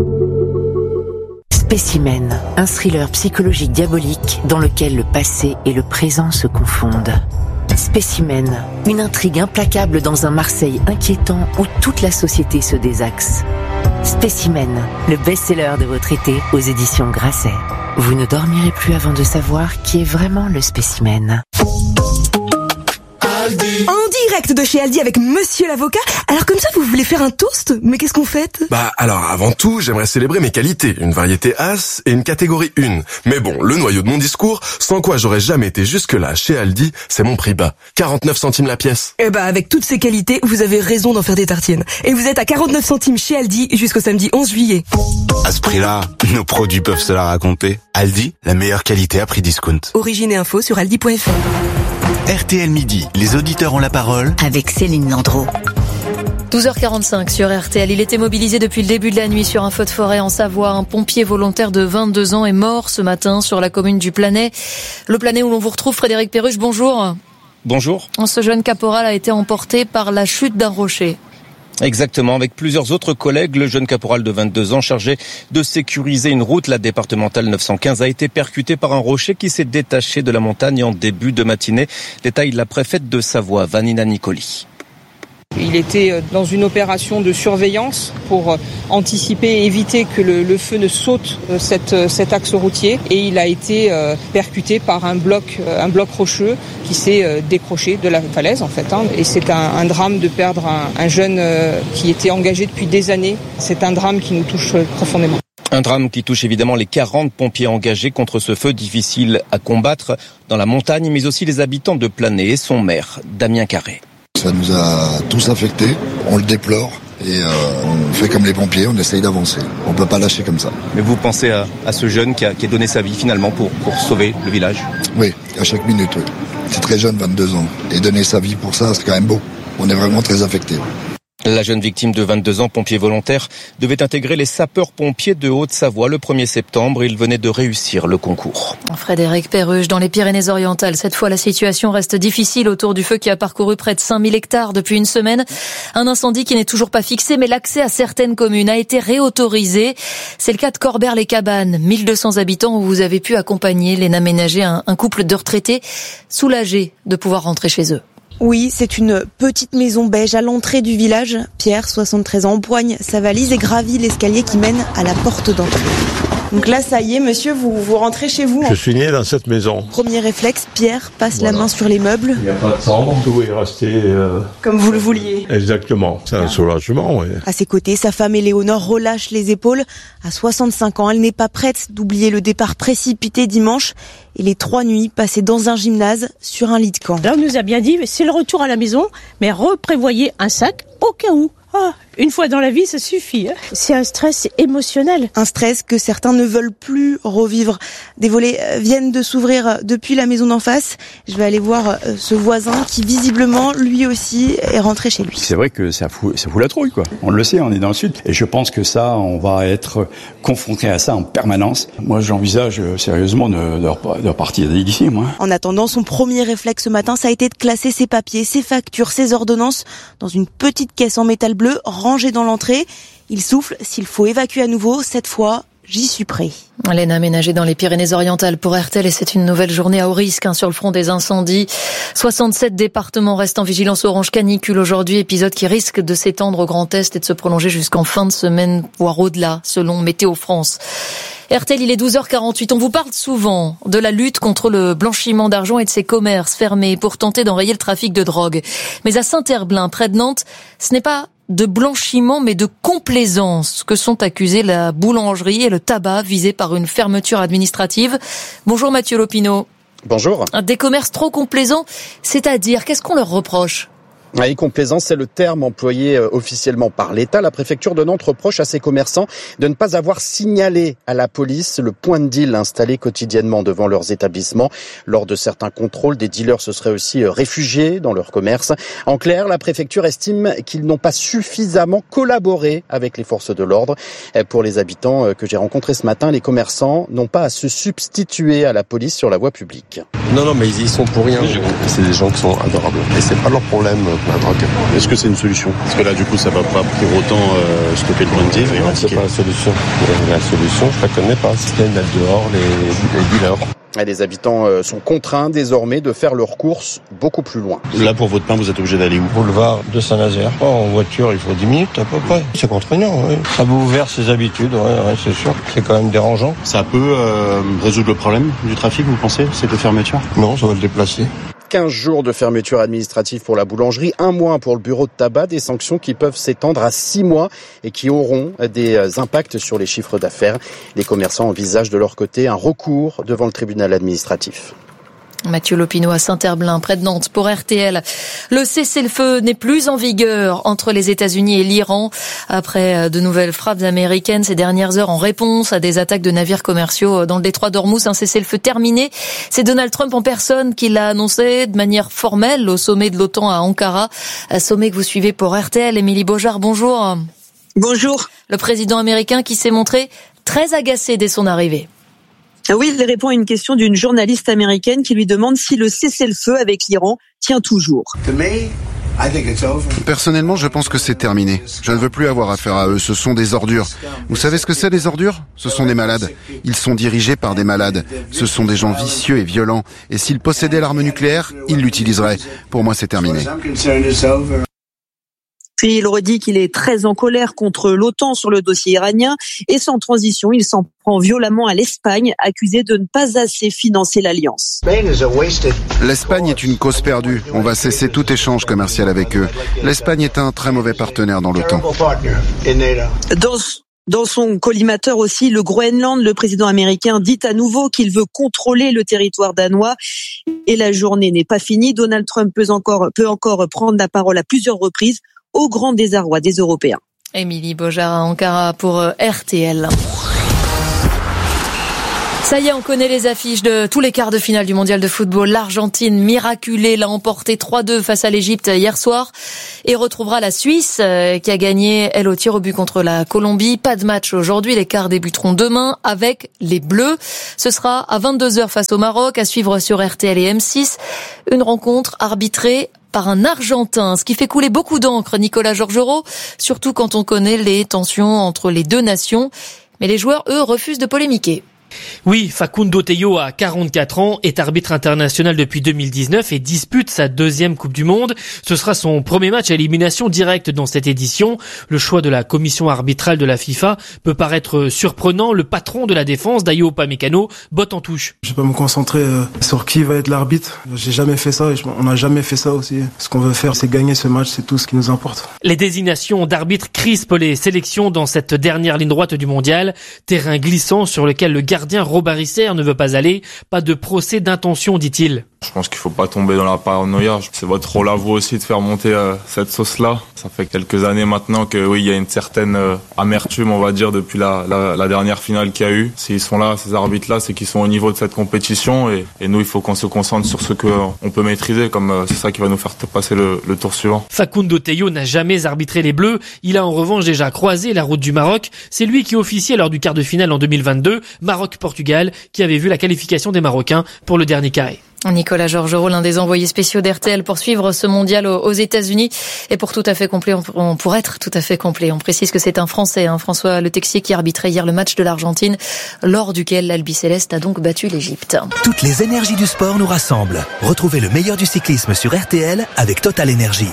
Spécimen, un thriller psychologique diabolique dans lequel le passé et le présent se confondent. Spécimen, une intrigue implacable dans un Marseille inquiétant où toute la société se désaxe. Spécimen, le best-seller de votre été aux éditions Grasset. Vous ne dormirez plus avant de savoir qui est vraiment le spécimen. En direct de chez Aldi avec Monsieur l'avocat. Alors comme ça, vous voulez faire un toast? Mais qu'est-ce qu'on fait? Alors avant tout, j'aimerais célébrer mes qualités. Une variété As et une catégorie 1. Mais bon, le noyau de mon discours, sans quoi j'aurais jamais été jusque-là chez Aldi, c'est mon prix bas. 49 centimes la pièce. Avec toutes ces qualités, vous avez raison d'en faire des tartines. Et vous êtes à 49 centimes chez Aldi jusqu'au samedi 11 juillet. À ce prix-là, nos produits peuvent se la raconter. Aldi, la meilleure qualité à prix discount. Origine et info sur aldi.fr. RTL Midi, les auditeurs ont la parole avec Céline Landreau. 12h45 sur RTL. Il était mobilisé depuis le début de la nuit sur un feu de forêt en Savoie. Un pompier volontaire de 22 ans est mort ce matin sur la commune du Planay. Le Planay où l'on vous retrouve, Frédéric Perruche, bonjour. Bonjour. Ce jeune caporal a été emporté par la chute d'un rocher. Exactement, avec plusieurs autres collègues, le jeune caporal de 22 ans chargé de sécuriser une route, la départementale 915, a été percuté par un rocher qui s'est détaché de la montagne en début de matinée. Détaille la préfète de Savoie, Vanina Nicoli. Il était dans une opération de surveillance pour anticiper et éviter que le feu ne saute cet axe routier. Et il a été percuté par un bloc rocheux qui s'est décroché de la falaise en fait. Et c'est un drame de perdre un jeune qui était engagé depuis des années. C'est un drame qui nous touche profondément. Un drame qui touche évidemment les 40 pompiers engagés contre ce feu difficile à combattre dans la montagne, mais aussi les habitants de Planey et son maire, Damien Carré. Ça nous a tous affectés, on le déplore et on fait comme les pompiers, on essaye d'avancer. On ne peut pas lâcher comme ça. Mais vous pensez à ce jeune qui a donné sa vie finalement pour sauver le village ? Oui, à chaque minute, oui. C'est très jeune, 22 ans. Et donner sa vie pour ça, c'est quand même beau. On est vraiment très affectés. La jeune victime de 22 ans, pompier volontaire, devait intégrer les sapeurs-pompiers de Haute-Savoie le 1er septembre. Il venait de réussir le concours. Frédéric Perruche, dans les Pyrénées-Orientales. Cette fois, la situation reste difficile autour du feu qui a parcouru près de 5000 hectares depuis une semaine. Un incendie qui n'est toujours pas fixé, mais l'accès à certaines communes a été réautorisé. C'est le cas de Corbère-les-Cabanes, 1200 habitants où vous avez pu accompagner Léna Ménager, un couple de retraités soulagés de pouvoir rentrer chez eux. Oui, c'est une petite maison beige à l'entrée du village. Pierre, 73 ans, empoigne sa valise et gravit l'escalier qui mène à la porte d'entrée. Donc là, ça y est, monsieur, vous rentrez chez vous. Je suis né dans cette maison. Premier réflexe, Pierre passe la main sur les meubles. Il n'y a pas de chambre, tout est resté... comme vous le vouliez. Exactement, c'est un soulagement, oui. À ses côtés, sa femme Éléonore relâche les épaules. À 65 ans, elle n'est pas prête d'oublier le départ précipité dimanche et les 3 nuits passées dans un gymnase sur un lit de camp. Là, on nous a bien dit, c'est le retour à la maison, mais reprévoyez un sac au cas où. Une fois dans la vie, ça suffit. C'est un stress émotionnel. Un stress que certains ne veulent plus revivre. Des volets viennent de s'ouvrir depuis la maison d'en face. Je vais aller voir ce voisin qui visiblement, lui aussi, est rentré chez lui. C'est vrai que ça fout la trouille, quoi. On le sait, on est dans le sud. Et je pense que ça, on va être confronté à ça en permanence. Moi, j'envisage sérieusement de repartir d'ici, moi. En attendant, son premier réflexe ce matin, ça a été de classer ses papiers, ses factures, ses ordonnances dans une petite caisse en métal bleu rangée dans l'entrée. Il souffle, s'il faut évacuer à nouveau, cette fois, j'y suis prêt. Léna Ménager dans les Pyrénées-Orientales pour RTL et c'est une nouvelle journée à haut risque sur le front des incendies. 67 départements restent en vigilance orange canicule aujourd'hui, épisode qui risque de s'étendre au Grand Est et de se prolonger jusqu'en fin de semaine, voire au-delà, selon Météo France. RTL, il est 12h48. On vous parle souvent de la lutte contre le blanchiment d'argent et de ses commerces fermés pour tenter d'enrayer le trafic de drogue. Mais à Saint-Herblain, près de Nantes, ce n'est pas de blanchiment mais de complaisance que sont accusés la boulangerie et le tabac visés par une fermeture administrative. Bonjour Mathieu Lopineau. Bonjour. Des commerces trop complaisants, c'est-à-dire qu'est-ce qu'on leur reproche ? Complaisance, c'est le terme employé officiellement par l'État. La préfecture de Nantes reproche à ses commerçants de ne pas avoir signalé à la police le point de deal installé quotidiennement devant leurs établissements. Lors de certains contrôles, des dealers se seraient aussi réfugiés dans leur commerce. En clair, la préfecture estime qu'ils n'ont pas suffisamment collaboré avec les forces de l'ordre. Pour les habitants que j'ai rencontrés ce matin, les commerçants n'ont pas à se substituer à la police sur la voie publique. Non, mais ils y sont pour rien. C'est des gens qui sont adorables. Et c'est pas leur problème. La drogue. Est-ce que c'est une solution ? Parce que là, du coup, ça va pas pour autant stopper le point de deal. C'est pas la solution. La solution, je la connais pas. C'est qu'ils mettent dehors les dealers. Les habitants sont contraints désormais de faire leurs courses beaucoup plus loin. Là, pour votre pain, vous êtes obligé d'aller où ? Boulevard de Saint-Nazaire. En voiture, il faut 10 minutes à peu près. C'est contraignant, oui. Ça vous ouvert ses habitudes, ouais, c'est sûr. C'est quand même dérangeant. Ça peut résoudre le problème du trafic, vous pensez, cette fermeture ? Non, ça va le déplacer. 15 jours de fermeture administrative pour la boulangerie, 1 mois pour le bureau de tabac, des sanctions qui peuvent s'étendre à 6 mois et qui auront des impacts sur les chiffres d'affaires. Les commerçants envisagent de leur côté un recours devant le tribunal administratif. Mathieu Lopineau à Saint-Herblain, près de Nantes, pour RTL. Le cessez-le-feu n'est plus en vigueur entre les États-Unis et l'Iran. Après de nouvelles frappes américaines ces dernières heures en réponse à des attaques de navires commerciaux dans le détroit d'Ormuz, un cessez-le-feu terminé. C'est Donald Trump en personne qui l'a annoncé de manière formelle au sommet de l'OTAN à Ankara. Un sommet que vous suivez pour RTL. Émilie Beaujard, bonjour. Bonjour. Le président américain qui s'est montré très agacé dès son arrivée. Oui, il répond à une question d'une journaliste américaine qui lui demande si le cessez-le-feu avec l'Iran tient toujours. Personnellement, je pense que c'est terminé. Je ne veux plus avoir affaire à eux, ce sont des ordures. Vous savez ce que c'est, les ordures ? Ce sont des malades. Ils sont dirigés par des malades. Ce sont des gens vicieux et violents. Et s'ils possédaient l'arme nucléaire, ils l'utiliseraient. Pour moi, c'est terminé. Puis il redit qu'il est très en colère contre l'OTAN sur le dossier iranien et sans transition, il s'en prend violemment à l'Espagne, accusée de ne pas assez financer l'alliance. L'Espagne est une cause perdue. On va cesser tout échange commercial avec eux. L'Espagne est un très mauvais partenaire dans l'OTAN. Dans son collimateur aussi, le Groenland, le président américain dit à nouveau qu'il veut contrôler le territoire danois. Et la journée n'est pas finie. Donald Trump peut encore prendre la parole à plusieurs reprises, au grand désarroi des Européens. Émilie Beaujard à Ankara pour RTL. Ça y est, on connaît les affiches de tous les quarts de finale du mondial de football. L'Argentine, miraculée, l'a emporté 3-2 face à l'Égypte hier soir et retrouvera la Suisse qui a gagné, elle, au tir au but contre la Colombie. Pas de match aujourd'hui, les quarts débuteront demain avec les Bleus. Ce sera à 22h face au Maroc, à suivre sur RTL et M6. Une rencontre arbitrée par un Argentin, ce qui fait couler beaucoup d'encre, Nicolas Georgerot, surtout quand on connaît les tensions entre les deux nations. Mais les joueurs, eux, refusent de polémiquer. Oui, Facundo Tello a 44 ans, est arbitre international depuis 2019 et dispute sa deuxième Coupe du Monde. Ce sera son premier match à élimination directe dans cette édition. Le choix de la commission arbitrale de la FIFA peut paraître surprenant. Le patron de la défense, Dayo Upamecano, botte en touche. Je vais pas me concentrer sur qui va être l'arbitre. J'ai jamais fait ça et on n'a jamais fait ça aussi. Ce qu'on veut faire, c'est gagner ce match, c'est tout ce qui nous importe. Les désignations d'arbitres crispent les sélections dans cette dernière ligne droite du mondial. Terrain glissant sur lequel le gardien Robert Isser ne veut pas aller. Pas de procès d'intention, dit-il. Je pense qu'il faut pas tomber dans la paranoïa. C'est votre rôle à vous aussi de faire monter cette sauce-là. Ça fait quelques années maintenant que oui, il y a une certaine amertume, on va dire, depuis la dernière finale qu'il y a eu. S'ils sont là, ces arbitres-là, c'est qu'ils sont au niveau de cette compétition et nous, il faut qu'on se concentre sur ce qu'on peut maîtriser, comme c'est ça qui va nous faire passer le tour suivant. Facundo Tello n'a jamais arbitré les Bleus. Il a en revanche déjà croisé la route du Maroc. C'est lui qui officiait lors du quart de finale en 2022, Maroc-Portugal, qui avait vu la qualification des Marocains pour le dernier carré. Nicolas Georgerot, l'un des envoyés spéciaux d'RTL pour suivre ce mondial aux États-Unis. Et pour être tout à fait complet, on précise que c'est un Français, François Le Texier, qui arbitrait hier le match de l'Argentine, lors duquel l'Albi Céleste a donc battu l'Égypte. Toutes les énergies du sport nous rassemblent. Retrouvez le meilleur du cyclisme sur RTL avec Total Énergie.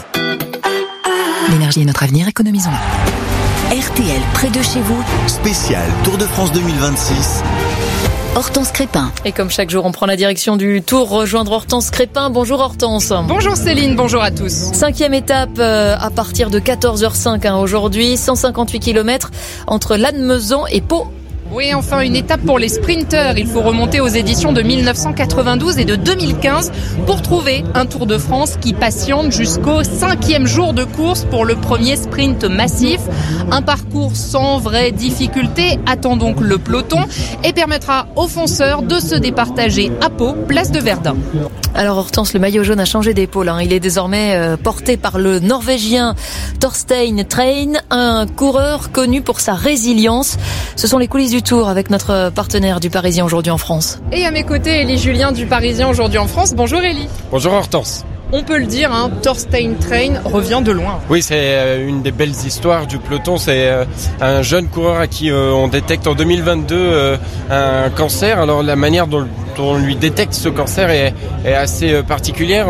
L'énergie est notre avenir, économisons-la. RTL, près de chez vous. Spécial Tour de France 2026. Hortense Crépin. Et comme chaque jour, on prend la direction du Tour, rejoindre Hortense Crépin. Bonjour Hortense. Bonjour Céline, bonjour à tous. 5e étape à partir de 14h05 aujourd'hui, 158 km entre Lannemezan et Pau. Oui, enfin une étape pour les sprinteurs. Il faut remonter aux éditions de 1992 et de 2015 pour trouver un Tour de France qui patiente jusqu'au 5e jour de course pour le premier sprint massif. Un parcours sans vraie difficulté attend donc le peloton et permettra aux fonceurs de se départager à Pau, place de Verdun. Alors Hortense, le maillot jaune a changé d'épaule. Il est désormais porté par le Norvégien Torstein Train, un coureur connu pour sa résilience. Ce sont les coulisses du Tour avec notre partenaire du Parisien aujourd'hui en France. Et à mes côtés, Élie Julien du Parisien aujourd'hui en France. Bonjour Élie. Bonjour Hortense. On peut le dire, Torstein Train revient de loin. Oui, c'est une des belles histoires du peloton. C'est un jeune coureur à qui on détecte en 2022 un cancer. Alors la manière dont on lui détecte ce cancer est assez particulière.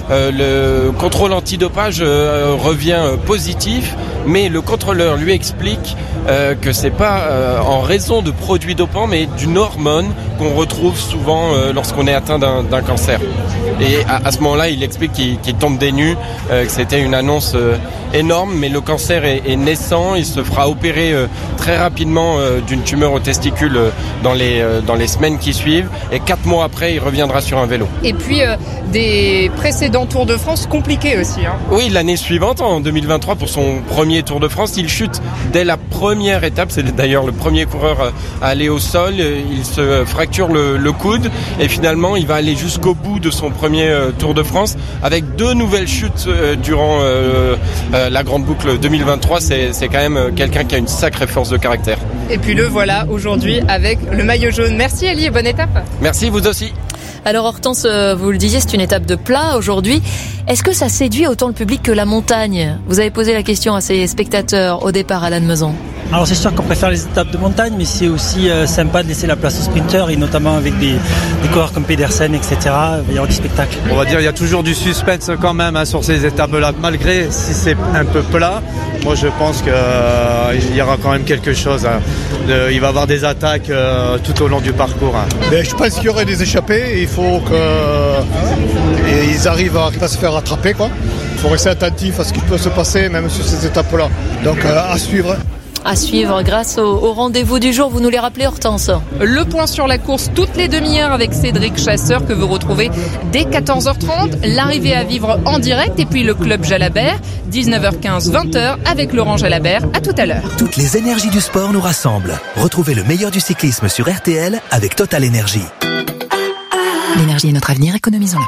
Le contrôle antidopage revient positif, mais le contrôleur lui explique que c'est pas en raison de produits dopants, mais d'une hormone qu'on retrouve souvent lorsqu'on est atteint d'un cancer. Et à ce moment-là, il explique qu'il tombe des nues, que c'était une annonce énorme, mais le cancer est naissant. Il se fera opérer très rapidement d'une tumeur aux testicules dans les semaines qui suivent. Et 4 mois après, il reviendra sur un vélo. Et puis des précédents Tours de France compliqués aussi. Oui, l'année suivante, en 2023, pour son premier Tour de France, il chute dès la première étape. C'est d'ailleurs le premier coureur à aller au sol. Il se fracture le coude et finalement, il va aller jusqu'au bout de son premier Tour de France avec 2 nouvelles chutes durant la grande boucle 2023. C'est quand même quelqu'un qui a une sacrée force de caractère. Et puis le voilà aujourd'hui avec le maillot jaune. Merci Elie et bonne étape. Merci, vous aussi. Alors Hortense, vous le disiez, c'est une étape de plat aujourd'hui. Est-ce que ça séduit autant le public que la montagne ? Vous avez posé la question à ces spectateurs au départ à Lannemezan. Alors c'est sûr qu'on préfère les étapes de montagne, mais c'est aussi sympa de laisser la place aux sprinteurs, et notamment avec des coureurs comme Pedersen, etc. Il va y avoir du spectacle. On va dire il y a toujours du suspense quand même sur ces étapes-là, malgré si c'est un peu plat. Moi je pense qu'il y aura quand même quelque chose. Il va y avoir des attaques tout au long du parcours. Mais je pense qu'il y aurait des échappées. Il faut qu'ils arrivent à pas se faire rattraper, quoi. Il faut rester attentif à ce qui peut se passer même sur ces étapes-là. Donc à suivre. À suivre grâce au rendez-vous du jour. Vous nous les rappelez, Hortense ? Le point sur la course toutes les demi-heures avec Cédric Chasseur que vous retrouvez dès 14h30. L'arrivée à vivre en direct et puis le club Jalabert, 19h15, 20h avec Laurent Jalabert. À tout à l'heure. Toutes les énergies du sport nous rassemblent. Retrouvez le meilleur du cyclisme sur RTL avec Total Energy. L'énergie est notre avenir, économisons-la.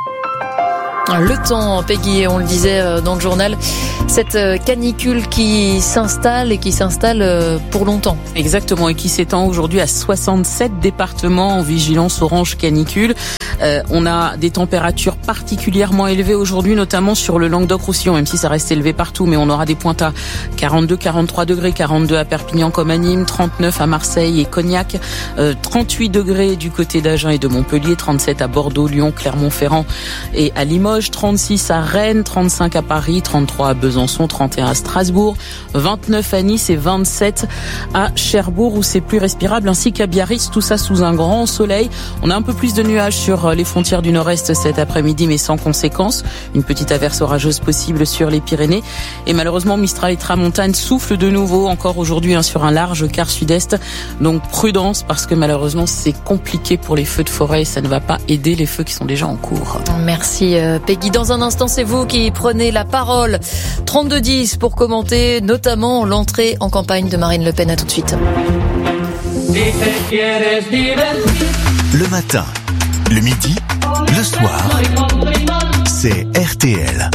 Le temps, Peggy, on le disait dans le journal, cette canicule qui s'installe et qui s'installe pour longtemps. Exactement, et qui s'étend aujourd'hui à 67 départements en vigilance orange canicule. On a des températures particulièrement élevées aujourd'hui, notamment sur le Languedoc-Roussillon, même si ça reste élevé partout, mais on aura des pointes à 42, 43 degrés, 42 à Perpignan comme à Nîmes, 39 à Marseille et Cognac, 38 degrés du côté d'Agen et de Montpellier, 37 à Bordeaux, Lyon, Clermont-Ferrand et à Limoges, 36 à Rennes, 35 à Paris, 33 à Besançon, 31 à Strasbourg, 29 à Nice et 27 à Cherbourg où c'est plus respirable, ainsi qu'à Biarritz, tout ça sous un grand soleil. On a un peu plus de nuages sur les frontières du nord-est cet après-midi, mais sans conséquence. Une petite averse orageuse possible sur les Pyrénées. Et malheureusement, Mistral et Tramontane soufflent de nouveau encore aujourd'hui sur un large quart sud-est. Donc prudence, parce que malheureusement, c'est compliqué pour les feux de forêt et ça ne va pas aider les feux qui sont déjà en cours. Merci Peggy. Dans un instant, c'est vous qui prenez la parole. 32-10 pour commenter notamment l'entrée en campagne de Marine Le Pen. À tout de suite. Le matin, le midi, le soir, c'est RTL.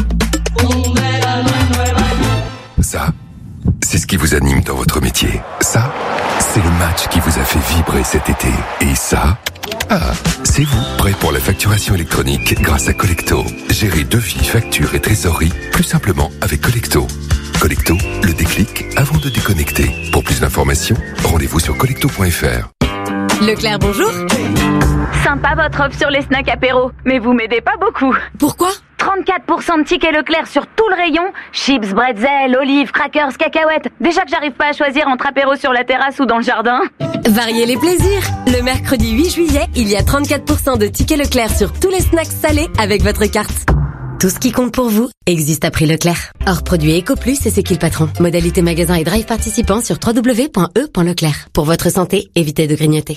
Ça, c'est ce qui vous anime dans votre métier. Ça, c'est le match qui vous a fait vibrer cet été. Et ça, c'est vous, prêt pour la facturation électronique grâce à Collecto. Gérez devis, factures et trésorerie plus simplement avec Collecto. Collecto, le déclic avant de déconnecter. Pour plus d'informations, rendez-vous sur collecto.fr. Leclerc, bonjour. Sympa votre offre sur les snacks apéro, mais vous m'aidez pas beaucoup. Pourquoi ? 34% de tickets Leclerc sur tout le rayon. Chips, bretzel, olives, crackers, cacahuètes. Déjà que j'arrive pas à choisir entre apéro sur la terrasse ou dans le jardin. Variez les plaisirs. Le mercredi 8 juillet, il y a 34% de tickets Leclerc sur tous les snacks salés avec votre carte. Tout ce qui compte pour vous existe à prix Leclerc. Hors produit EcoPlus et c'est qui le patron. Modalité magasin et drive participants sur www.e.leclerc. Pour votre santé, évitez de grignoter.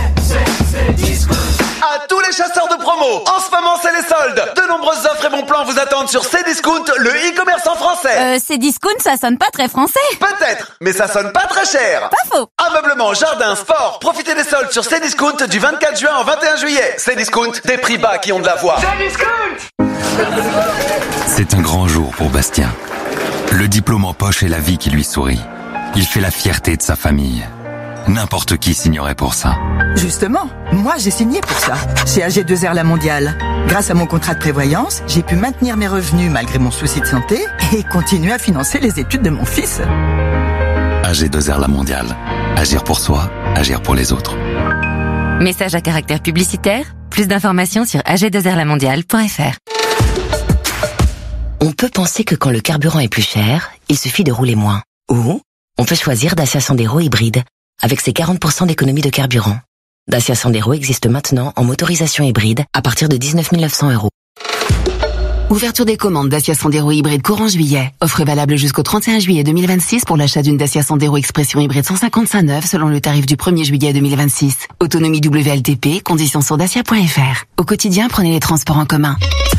À tous les chasseurs de promo, en ce moment c'est les soldes. De nombreuses offres et bons plans vous attendent sur Cdiscount, le e-commerçant français. Cdiscount, ça sonne pas très français. Peut-être, mais ça sonne pas très cher. Pas faux. Ameublement, jardin, sport, profitez des soldes sur Cdiscount du 24 juin au 21 juillet. Cdiscount, des prix bas qui ont de la voix. Cdiscount. C'est un grand jour pour Bastien. Le diplôme en poche et la vie qui lui sourit. Il fait la fierté de sa famille. N'importe qui signerait pour ça. Justement, moi j'ai signé pour ça, chez AG2R La Mondiale. Grâce à mon contrat de prévoyance, j'ai pu maintenir mes revenus malgré mon souci de santé et continuer à financer les études de mon fils. AG2R La Mondiale. Agir pour soi, agir pour les autres. Message à caractère publicitaire. Plus d'informations sur ag2rlamondiale.fr. On peut penser que quand le carburant est plus cher, il suffit de rouler moins. Ou on peut choisir Dacia Sandero hybride, avec ses 40% d'économie de carburant. Dacia Sandero existe maintenant en motorisation hybride à partir de 19 900 €. Ouverture des commandes Dacia Sandero hybride courant juillet. Offre valable jusqu'au 31 juillet 2026 pour l'achat d'une Dacia Sandero Expression hybride 155 neuve selon le tarif du 1er juillet 2026. Autonomie WLTP, conditions sur dacia.fr. Au quotidien, prenez les transports en commun.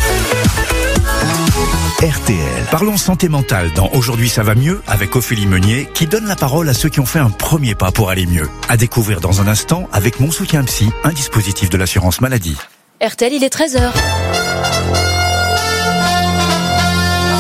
RTL. Parlons santé mentale dans Aujourd'hui ça va mieux avec Ophélie Meunier qui donne la parole à ceux qui ont fait un premier pas pour aller mieux. À découvrir dans un instant avec Mon Soutien Psy, un dispositif de l'assurance maladie. RTL, il est 13h.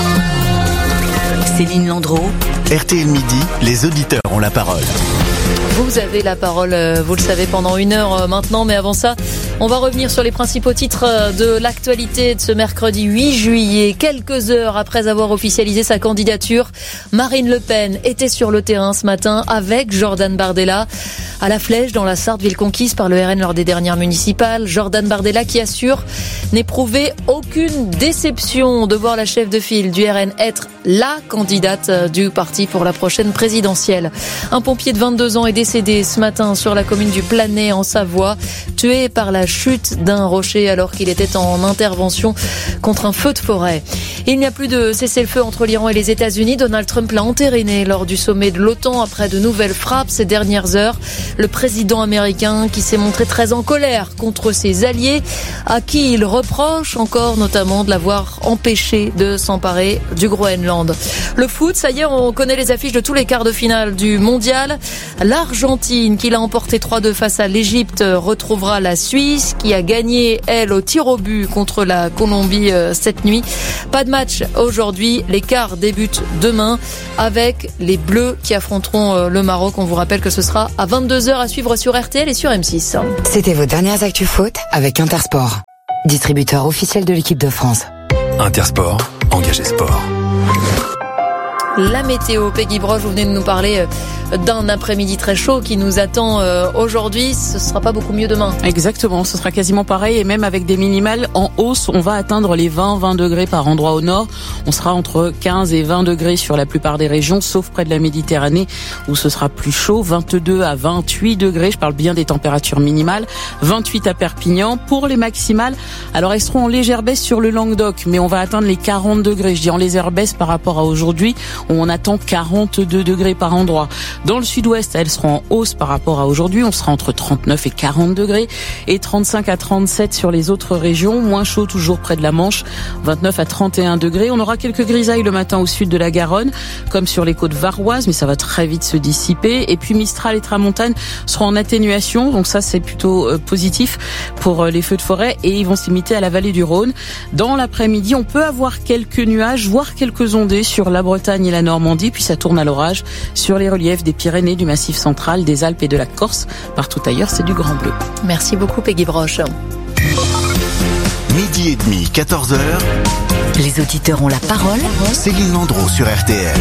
Céline Landreau. RTL Midi, les auditeurs ont la parole. Vous avez la parole, vous le savez, pendant 1 heure maintenant. Mais avant ça, on va revenir sur les principaux titres de l'actualité de ce mercredi 8 juillet. Quelques heures après avoir officialisé sa candidature, Marine Le Pen était sur le terrain ce matin avec Jordan Bardella à la Flèche, dans la Sarthe, ville conquise par le RN lors des dernières municipales. Jordan Bardella qui assure n'éprouver aucune déception de voir la chef de file du RN être la candidate du parti pour la prochaine présidentielle. Un pompier de 22 ans est décédé ce matin sur la commune du Planay en Savoie, tué par la chute d'un rocher alors qu'il était en intervention contre un feu de forêt. Il n'y a plus de cessez-le-feu entre l'Iran et les États-Unis. Donald Trump l'a entériné lors du sommet de l'OTAN après de nouvelles frappes ces dernières heures. Le président américain qui s'est montré très en colère contre ses alliés, à qui il reproche encore notamment de l'avoir empêché de s'emparer du Groenland. Le foot, ça y est, on connaît les affiches de tous les quarts de finale du mondial. L'Argentine, qui l'a emporté 3-2 face à l'Égypte, retrouvera la Suisse, qui a gagné, elle, au tir au but contre la Colombie cette nuit. Pas de match aujourd'hui. Les quarts débutent demain avec les Bleus qui affronteront le Maroc. On vous rappelle que ce sera à 22h à suivre sur RTL et sur M6. C'était vos dernières actus foot avec Intersport, distributeur officiel de l'équipe de France. Intersport, engagé sport. La météo, Peggy Broche, vous venez de nous parler d'un après-midi très chaud qui nous attend aujourd'hui. Ce sera pas beaucoup mieux demain. Exactement, ce sera quasiment pareil et même avec des minimales en hausse. On va atteindre les 20 degrés par endroit au nord. On sera entre 15 et 20 degrés sur la plupart des régions, sauf près de la Méditerranée où ce sera plus chaud, 22 à 28 degrés. Je parle bien des températures minimales. 28 à Perpignan. Pour les maximales, alors elles seront en légère baisse sur le Languedoc, mais on va atteindre les 40 degrés. Je dis en légère baisse par rapport à aujourd'hui. On attend 42 degrés par endroit. Dans le sud-ouest, elles seront en hausse par rapport à aujourd'hui. On sera entre 39 et 40 degrés et 35 à 37 sur les autres régions. Moins chaud toujours près de la Manche, 29 à 31 degrés. On aura quelques grisailles le matin au sud de la Garonne, comme sur les côtes varoises, mais ça va très vite se dissiper. Et puis Mistral et Tramontane seront en atténuation, donc ça c'est plutôt positif pour les feux de forêt et ils vont se limiter à la vallée du Rhône. Dans l'après-midi, on peut avoir quelques nuages, voire quelques ondées sur la Bretagne et la Normandie, puis ça tourne à l'orage sur les reliefs des Pyrénées, du Massif central, des Alpes et de la Corse. Partout ailleurs, c'est du grand bleu. Merci beaucoup, Peggy Broche. 12h30, 14h. Les auditeurs ont la parole. Céline Landreau sur RTL.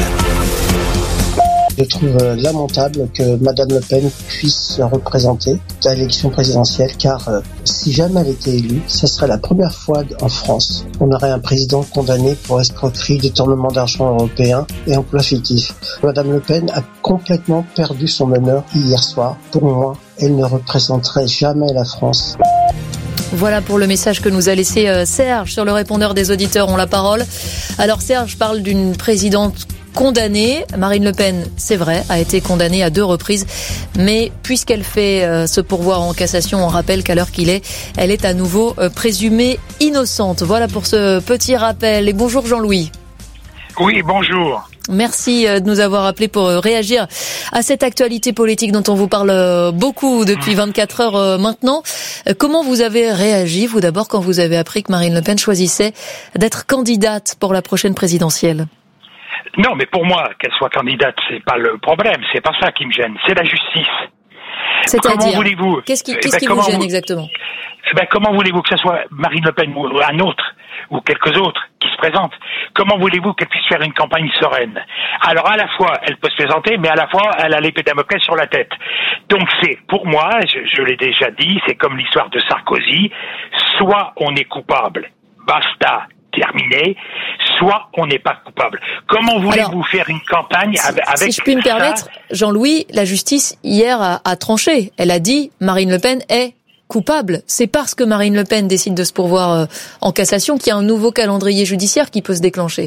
Je trouve lamentable que Madame Le Pen puisse représenter à l'élection présidentielle, car si jamais elle était élue, ce serait la première fois en France qu'on aurait un président condamné pour escroquerie, détournement d'argent européen et emploi fictif. Madame Le Pen a complètement perdu son honneur hier soir. Pour moi, elle ne représenterait jamais la France. Voilà pour le message que nous a laissé Serge sur le répondeur des auditeurs ont la parole. Alors Serge parle d'une présidente condamnée. Marine Le Pen, c'est vrai, a été condamnée à 2 reprises. Mais puisqu'elle fait ce pourvoi en cassation, on rappelle qu'à l'heure qu'il est, elle est à nouveau présumée innocente. Voilà pour ce petit rappel. Et bonjour Jean-Louis. Oui, bonjour. Merci de nous avoir appelé pour réagir à cette actualité politique dont on vous parle beaucoup depuis 24 heures maintenant. Comment vous avez réagi, vous d'abord, quand vous avez appris que Marine Le Pen choisissait d'être candidate pour la prochaine présidentielle ? Non, mais pour moi, qu'elle soit candidate, c'est pas le problème, c'est pas ça qui me gêne, c'est la justice. C'est-à-dire, comment voulez-vous qu'est-ce qui vous gêne exactement ? Comment voulez-vous que ce soit Marine Le Pen ou un autre, ou quelques autres qui se présentent? Comment voulez-vous qu'elle puisse faire une campagne sereine? Alors à la fois, elle peut se présenter, mais à la fois, elle a l'épée de Damoclès sur la tête. Donc c'est, pour moi, je l'ai déjà dit, c'est comme l'histoire de Sarkozy, soit on est coupable, basta, terminé, soit on n'est pas coupable. Comment voulez-vous faire une campagne avec si je puis me permettre, Jean-Louis, la justice hier a tranché. Elle a dit Marine Le Pen est coupable. C'est parce que Marine Le Pen décide de se pourvoir en cassation qu'il y a un nouveau calendrier judiciaire qui peut se déclencher.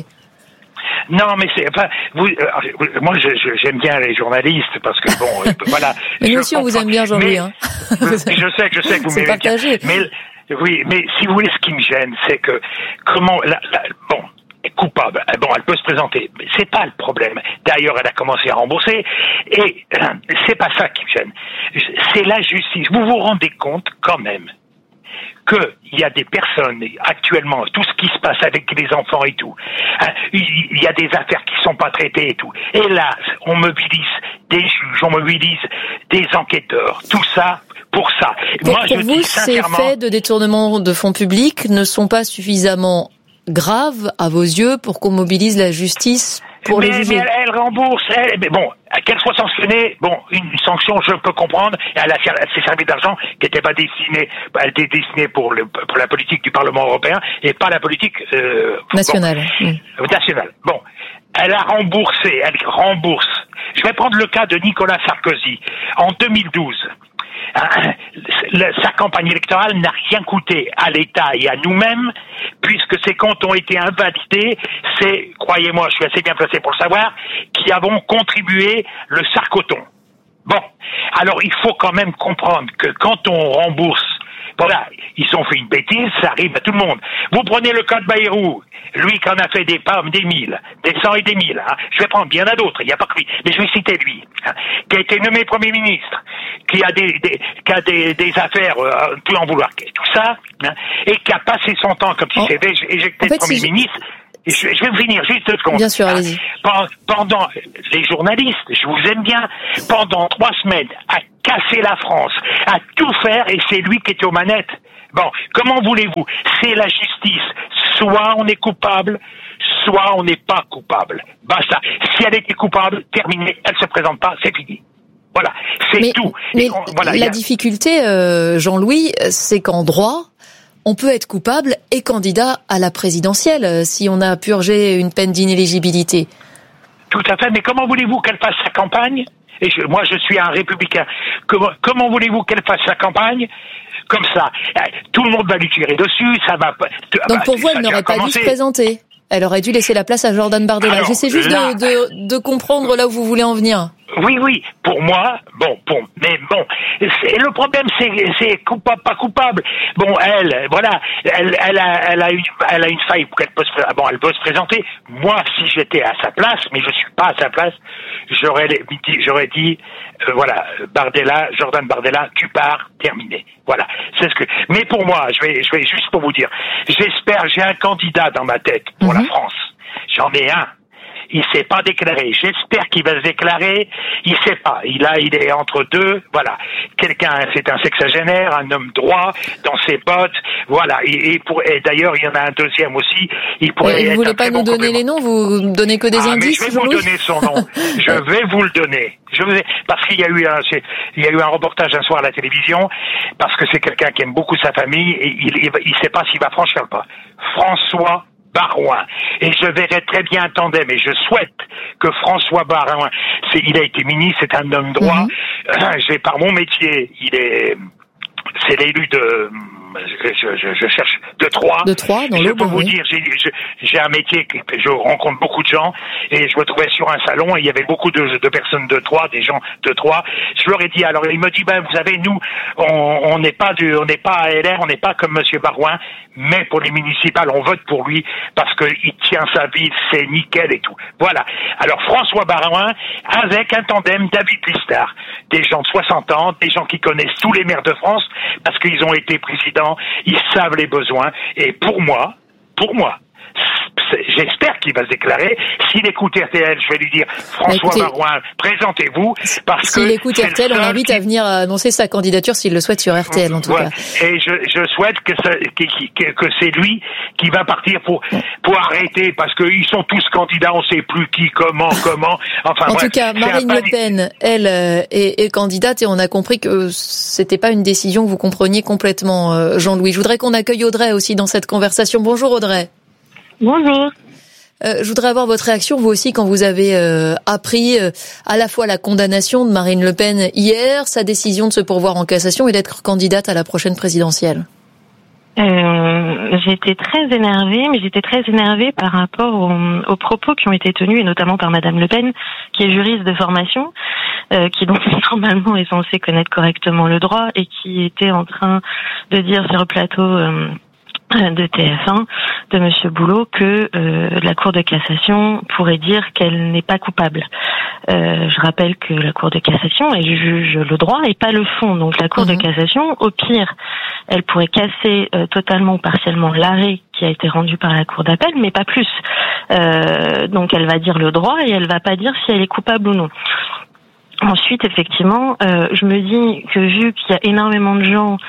Non, mais c'est enfin moi j'aime bien les journalistes parce que bon voilà. Mais nous aussi on vous aime bien, Jean-Louis. Hein. Je sais que vous m'aimez bien. Mais oui, mais si vous voulez, ce qui me gêne, c'est que comment coupable. Bon, elle peut se présenter, mais c'est pas le problème. D'ailleurs, elle a commencé à rembourser, et c'est pas ça qui me gêne. C'est la justice. Vous vous rendez compte quand même qu'il y a des personnes actuellement, tout ce qui se passe avec les enfants et tout, il y a des affaires qui sont pas traitées et tout. Et là, on mobilise des juges, on mobilise des enquêteurs, tout ça pour ça. Pour vous, ces faits de détournement de fonds publics ne sont pas suffisamment graves à vos yeux pour qu'on mobilise la justice pour les juger. Mais elle rembourse, mais bon, qu'elle soit sanctionnée, bon, une sanction, je peux comprendre, elle s'est servi d'argent qui n'était pas destiné, elle était destinée pour la politique du Parlement européen et pas la politique nationale. Nationale. Bon, elle a remboursé, elle rembourse. Je vais prendre le cas de Nicolas Sarkozy. En 2012, sa campagne électorale n'a rien coûté à l'État et à nous-mêmes, puisque ces comptes ont été invalidés. C'est, croyez-moi, je suis assez bien placé pour le savoir, qui avons contribué le sarcoton. Bon, alors il faut quand même comprendre que quand on rembourse, voilà, ils ont fait une bêtise, ça arrive à tout le monde. Vous prenez le cas de Bayrou, lui qui en a fait des pommes, des mille, des cent et des mille. Hein. Je vais prendre, il y en a d'autres, il n'y a pas que lui, mais je vais citer lui, hein, qui a été nommé Premier ministre, qui a des affaires, tout en vouloir, tout ça, hein, et qui a passé son temps comme s'il s'était éjecté de Premier ministre. Je vais vous finir juste 2 secondes. Bien sûr, allez-y. Pendant les journalistes, je vous aime bien, pendant 3 semaines, à casser la France, à tout faire, et c'est lui qui était aux manettes. Bon, comment voulez-vous? C'est la justice. Soit on est coupable, soit on n'est pas coupable. Basta. Si elle était coupable, terminé, elle se présente pas, c'est fini. Voilà, c'est tout. Mais la difficulté, Jean-Louis, c'est qu'en droit, on peut être coupable et candidat à la présidentielle si on a purgé une peine d'inéligibilité. Tout à fait, mais comment voulez-vous qu'elle fasse sa campagne? Et moi, je suis un républicain. Comment voulez-vous qu'elle fasse sa campagne comme ça? Tout le monde va lui tirer dessus, ça va... Donc pour vous, elle n'aurait pas dû se présenter. Elle aurait dû laisser la place à Jordan Bardella. J'essaie juste de comprendre là où vous voulez en venir. Oui, pour moi, mais le problème c'est coupable, pas coupable. Bon, elle a une faille pour qu'elle peut elle peut se présenter. Moi, si j'étais à sa place, mais je suis pas à sa place, j'aurais dit, Jordan Bardella, tu pars, terminé. Voilà, c'est ce que. Mais pour moi, je vais juste pour vous dire, j'ai un candidat dans ma tête pour la France. J'en ai un. Il s'est pas déclaré. J'espère qu'il va se déclarer. Il sait pas. Il est entre deux. Voilà. C'est un sexagénaire, un homme droit, dans ses bottes. Voilà. Et d'ailleurs, il y en a un deuxième aussi. Il pourrait. Vous voulez pas nous donner les noms? Vous donnez que des indices? Mais je vais vous donner son nom. Je vais vous le donner. Parce qu'il y a eu un reportage un soir à la télévision, parce que c'est quelqu'un qui aime beaucoup sa famille et il sait pas s'il va franchir le pas. François Baroin. Et je verrai très bien un tandem, et je souhaite que François Baroin, il a été ministre, c'est un homme droit, par mon métier, c'est l'élu de, je cherche de Troyes. De Troyes, dans je peux vous dire, j'ai un métier, je rencontre beaucoup de gens, et je me trouvais sur un salon, et il y avait beaucoup de personnes de Troyes, des gens de Troyes. Je leur ai dit, alors il me dit, vous savez, nous, on n'est pas à LR, on n'est pas comme Monsieur Baroin, mais pour les municipales, on vote pour lui, parce qu'il tient sa ville, c'est nickel et tout. Voilà. Alors François Baroin, avec un tandem David Listard, des gens de 60 ans, des gens qui connaissent tous les maires de France, parce qu'ils ont été présidents, ils savent les besoins, et pour moi, j'espère qu'il va se déclarer. S'il écoute RTL, je vais lui dire, François Baroin, présentez-vous, parce que... S'il écoute RTL, on l'invite à venir annoncer sa candidature s'il le souhaite sur RTL, en tout cas. Et je souhaite que c'est lui qui va partir pour arrêter, parce qu'ils sont tous candidats, on sait plus qui, comment. Enfin, en tout cas, Marine Le Pen, elle, est candidate, et on a compris que c'était pas une décision que vous compreniez complètement, Jean-Louis. Je voudrais qu'on accueille Audrey aussi dans cette conversation. Bonjour Audrey. Bonjour. Je voudrais avoir votre réaction, vous aussi, quand vous avez appris à la fois la condamnation de Marine Le Pen hier, sa décision de se pourvoir en cassation et d'être candidate à la prochaine présidentielle. J'étais très énervée, mais j'étais très énervée par rapport aux propos qui ont été tenus, et notamment par Madame Le Pen, qui est juriste de formation, qui donc normalement est censée connaître correctement le droit, et qui était en train de dire sur le plateau de TF1 de Monsieur Boulot que la Cour de cassation pourrait dire qu'elle n'est pas coupable. Je rappelle que la Cour de cassation, elle juge le droit et pas le fond. Donc la Cour de cassation, au pire, elle pourrait casser totalement ou partiellement l'arrêt qui a été rendu par la Cour d'appel, mais pas plus. Donc elle va dire le droit et elle va pas dire si elle est coupable ou non. Ensuite, effectivement, je me dis que vu qu'il y a énormément de gens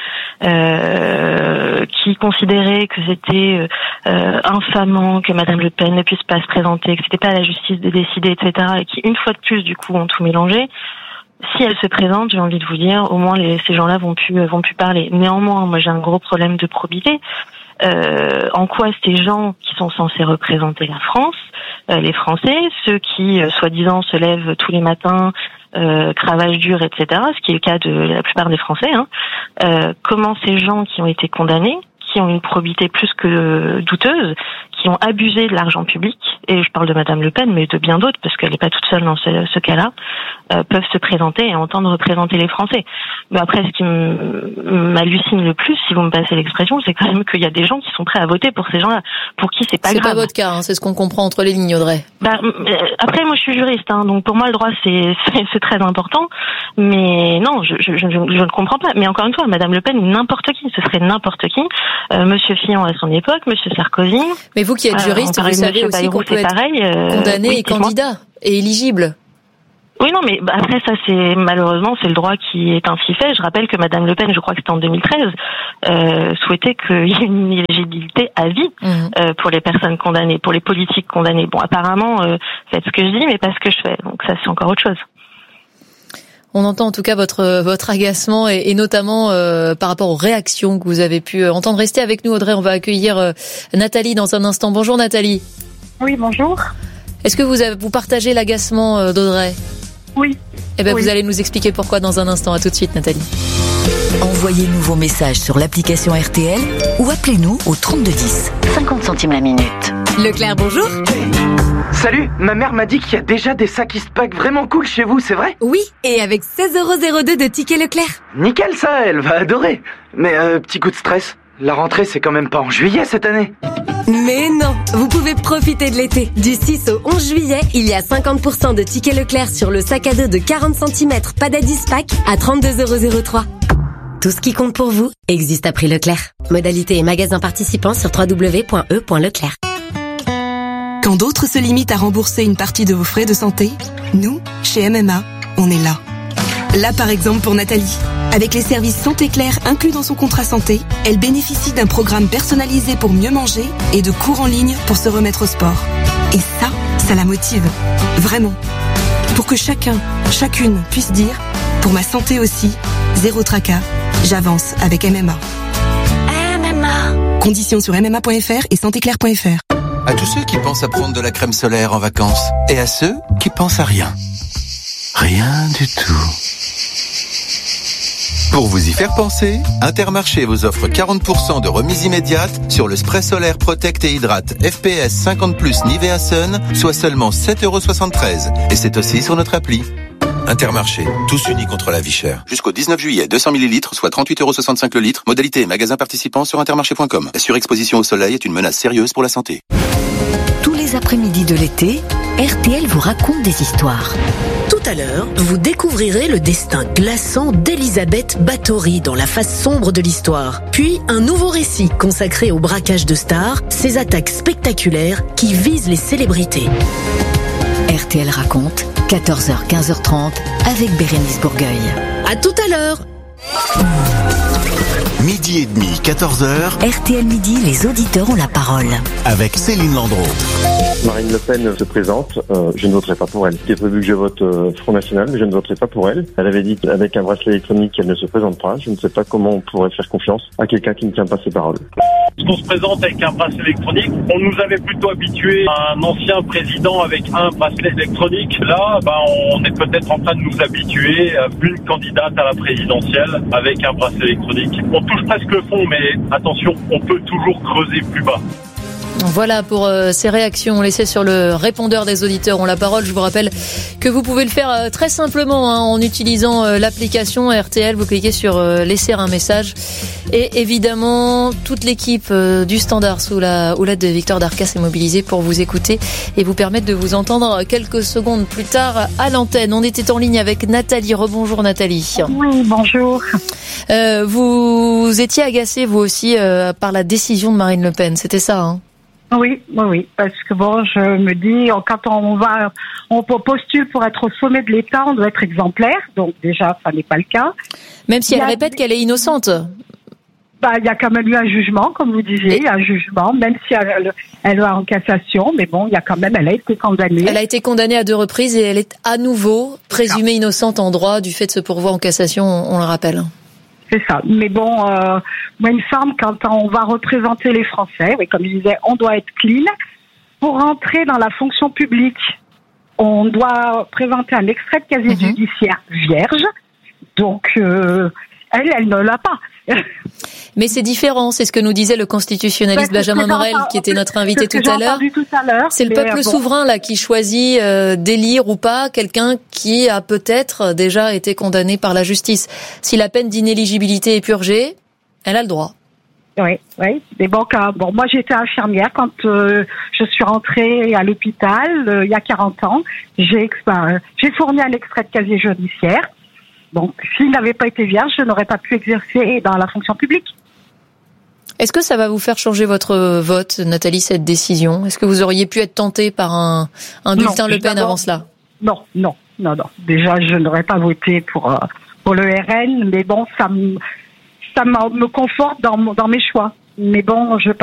qui considéraient que c'était infamant que Madame Le Pen ne puisse pas se présenter, que c'était pas à la justice de décider, etc., et qui, une fois de plus, du coup, ont tout mélangé. Si elle se présente, j'ai envie de vous dire, au moins ces gens-là vont plus parler. Néanmoins, moi, j'ai un gros problème de probité. En quoi ces gens qui sont censés représenter la France, les Français, ceux qui, soi-disant, se lèvent tous les matins, cravache dure, etc., ce qui est le cas de la plupart des Français, comment ces gens qui ont été condamnés, qui ont une probité plus que douteuse, qui ont abusé de l'argent public, et je parle de Madame Le Pen, mais de bien d'autres, parce qu'elle n'est pas toute seule dans ce cas-là, peuvent se présenter et entendre représenter les Français. Mais après, ce qui m'hallucine le plus, si vous me passez l'expression, c'est quand même qu'il y a des gens qui sont prêts à voter pour ces gens-là, pour qui c'est pas grave. C'est pas votre cas, c'est ce qu'on comprend entre les lignes, Audrey. Après, moi, je suis juriste, donc pour moi, le droit, c'est très important, mais non, je ne comprends pas. Mais encore une fois, Madame Le Pen, n'importe qui, ce serait n'importe qui, Monsieur Fillon à son époque, Monsieur Sarkozy. Mais vous qui êtes juriste, vous savez aussi qu'on peut être condamné et candidat et éligible. Oui, non, mais après ça, malheureusement, c'est le droit qui est ainsi fait. Je rappelle que Madame Le Pen, je crois que c'était en 2013, souhaitait qu'il y ait une inéligibilité à vie pour les personnes condamnées, pour les politiques condamnées. Bon, apparemment, faites ce que je dis, mais pas ce que je fais. Donc ça, c'est encore autre chose. On entend en tout cas votre agacement et notamment par rapport aux réactions que vous avez pu entendre. Restez avec nous, Audrey. On va accueillir Nathalie dans un instant. Bonjour Nathalie. Oui, bonjour. Est-ce que vous partagez l'agacement d'Audrey ? Oui. Eh bien, vous allez nous expliquer pourquoi dans un instant. À tout de suite, Nathalie. Envoyez-nous vos messages sur l'application RTL ou appelez-nous au 3210. 50 centimes la minute. Leclerc, bonjour. Salut, ma mère m'a dit qu'il y a déjà des sacs Eastpak vraiment cool chez vous, c'est vrai ? Oui, et avec 16,02€ de tickets Leclerc. Nickel ça, elle va adorer. Mais petit coup de stress, la rentrée c'est quand même pas en juillet cette année. Mais non, vous pouvez profiter de l'été. Du 6 au 11 juillet, il y a 50% de tickets Leclerc sur le sac à dos de 40 cm Padad Eastpak à 32,03€. Tout ce qui compte pour vous existe à prix Leclerc. Modalité et magasins participants sur www.e.leclerc. Quand d'autres se limitent à rembourser une partie de vos frais de santé, nous, chez MMA, on est là. Là, par exemple, pour Nathalie. Avec les services Santé Claire inclus dans son contrat santé, elle bénéficie d'un programme personnalisé pour mieux manger et de cours en ligne pour se remettre au sport. Et ça la motive. Vraiment. Pour que chacun, chacune puisse dire, pour ma santé aussi, zéro tracas, j'avance avec MMA. MMA. Conditions sur mma.fr et santéclaire.fr. À tous ceux qui pensent à prendre de la crème solaire en vacances. Et à ceux qui pensent à rien. Rien du tout. Pour vous y faire penser, Intermarché vous offre 40% de remise immédiate sur le spray solaire Protect et Hydrate FPS 50+, Nivea Sun, soit seulement 7,73€. Et c'est aussi sur notre appli. Intermarché, tous unis contre la vie chère. Jusqu'au 19 juillet, 200 ml, soit 38,65€ le litre. Modalité et magasins participants sur intermarché.com. La surexposition au soleil est une menace sérieuse pour la santé. Tous les après-midi de l'été, RTL vous raconte des histoires. Tout à l'heure, vous découvrirez le destin glaçant d'Elisabeth Báthory dans la face sombre de l'histoire. Puis, un nouveau récit consacré au braquage de stars, ces attaques spectaculaires qui visent les célébrités. RTL raconte, 14h, 15h30, avec Bérénice Bourgueil. À tout à l'heure. Midi et demi, 14h. RTL Midi, les auditeurs ont la parole. Avec Céline Landreau. Marine Le Pen se présente, je ne voterai pas pour elle. Il est prévu que je vote Front National, mais je ne voterai pas pour elle. Elle avait dit qu'avec un bracelet électronique, elle ne se présente pas. Je ne sais pas comment on pourrait faire confiance à quelqu'un qui ne tient pas ses paroles. On se présente avec un bracelet électronique. On nous avait plutôt habitué à un ancien président avec un bracelet électronique. Là, on est peut-être en train de nous habituer à une candidate à la présidentielle avec un bracelet électronique. On touche presque le fond, mais attention, on peut toujours creuser plus bas. Voilà pour ces réactions laissées sur le répondeur des auditeurs ont la parole. Je vous rappelle que vous pouvez le faire très simplement en utilisant l'application RTL. Vous cliquez sur laisser un message et évidemment toute l'équipe du Standard sous la houlette de Victor Darcas est mobilisée pour vous écouter et vous permettre de vous entendre quelques secondes plus tard à l'antenne. On était en ligne avec Nathalie. Rebonjour Nathalie. Oui, bonjour. Vous étiez agacée vous aussi par la décision de Marine Le Pen, c'était ça, hein ? Oui, parce que bon, je me dis, quand on postule pour être au sommet de l'État, on doit être exemplaire, donc déjà, ça n'est pas le cas. Même si elle répète qu'elle est innocente. Il y a quand même eu un jugement, comme vous disiez, un jugement, même si elle va en cassation, mais bon, elle a été condamnée. Elle a été condamnée à 2 reprises et elle est à nouveau présumée innocente en droit du fait de ce pourvoi en cassation, on le rappelle. C'est ça. Mais bon, moi, il me semble, quand on va représenter les Français, oui, comme je disais, on doit être clean. Pour rentrer dans la fonction publique, on doit présenter un extrait de casier judiciaire vierge. Donc, elle ne l'a pas. Mais c'est différent, c'est ce que nous disait le constitutionnaliste Benjamin Morel, qui était notre invité tout à l'heure. C'est le peuple souverain là qui choisit d'élire ou pas quelqu'un qui a peut-être déjà été condamné par la justice. Si la peine d'inéligibilité est purgée, elle a le droit. Oui. Mais bon, moi j'étais infirmière quand je suis rentrée à l'hôpital il y a 40 ans. J'ai fourni un extrait de casier judiciaire. Donc, s'il n'avait pas été vierge, je n'aurais pas pu exercer dans la fonction publique. Est-ce que ça va vous faire changer votre vote, Nathalie, cette décision ? Est-ce que vous auriez pu être tentée par un bulletin Le Pen avant cela ? Non. Déjà, je n'aurais pas voté pour le RN, mais bon, ça me conforte dans mes choix. Mais bon, je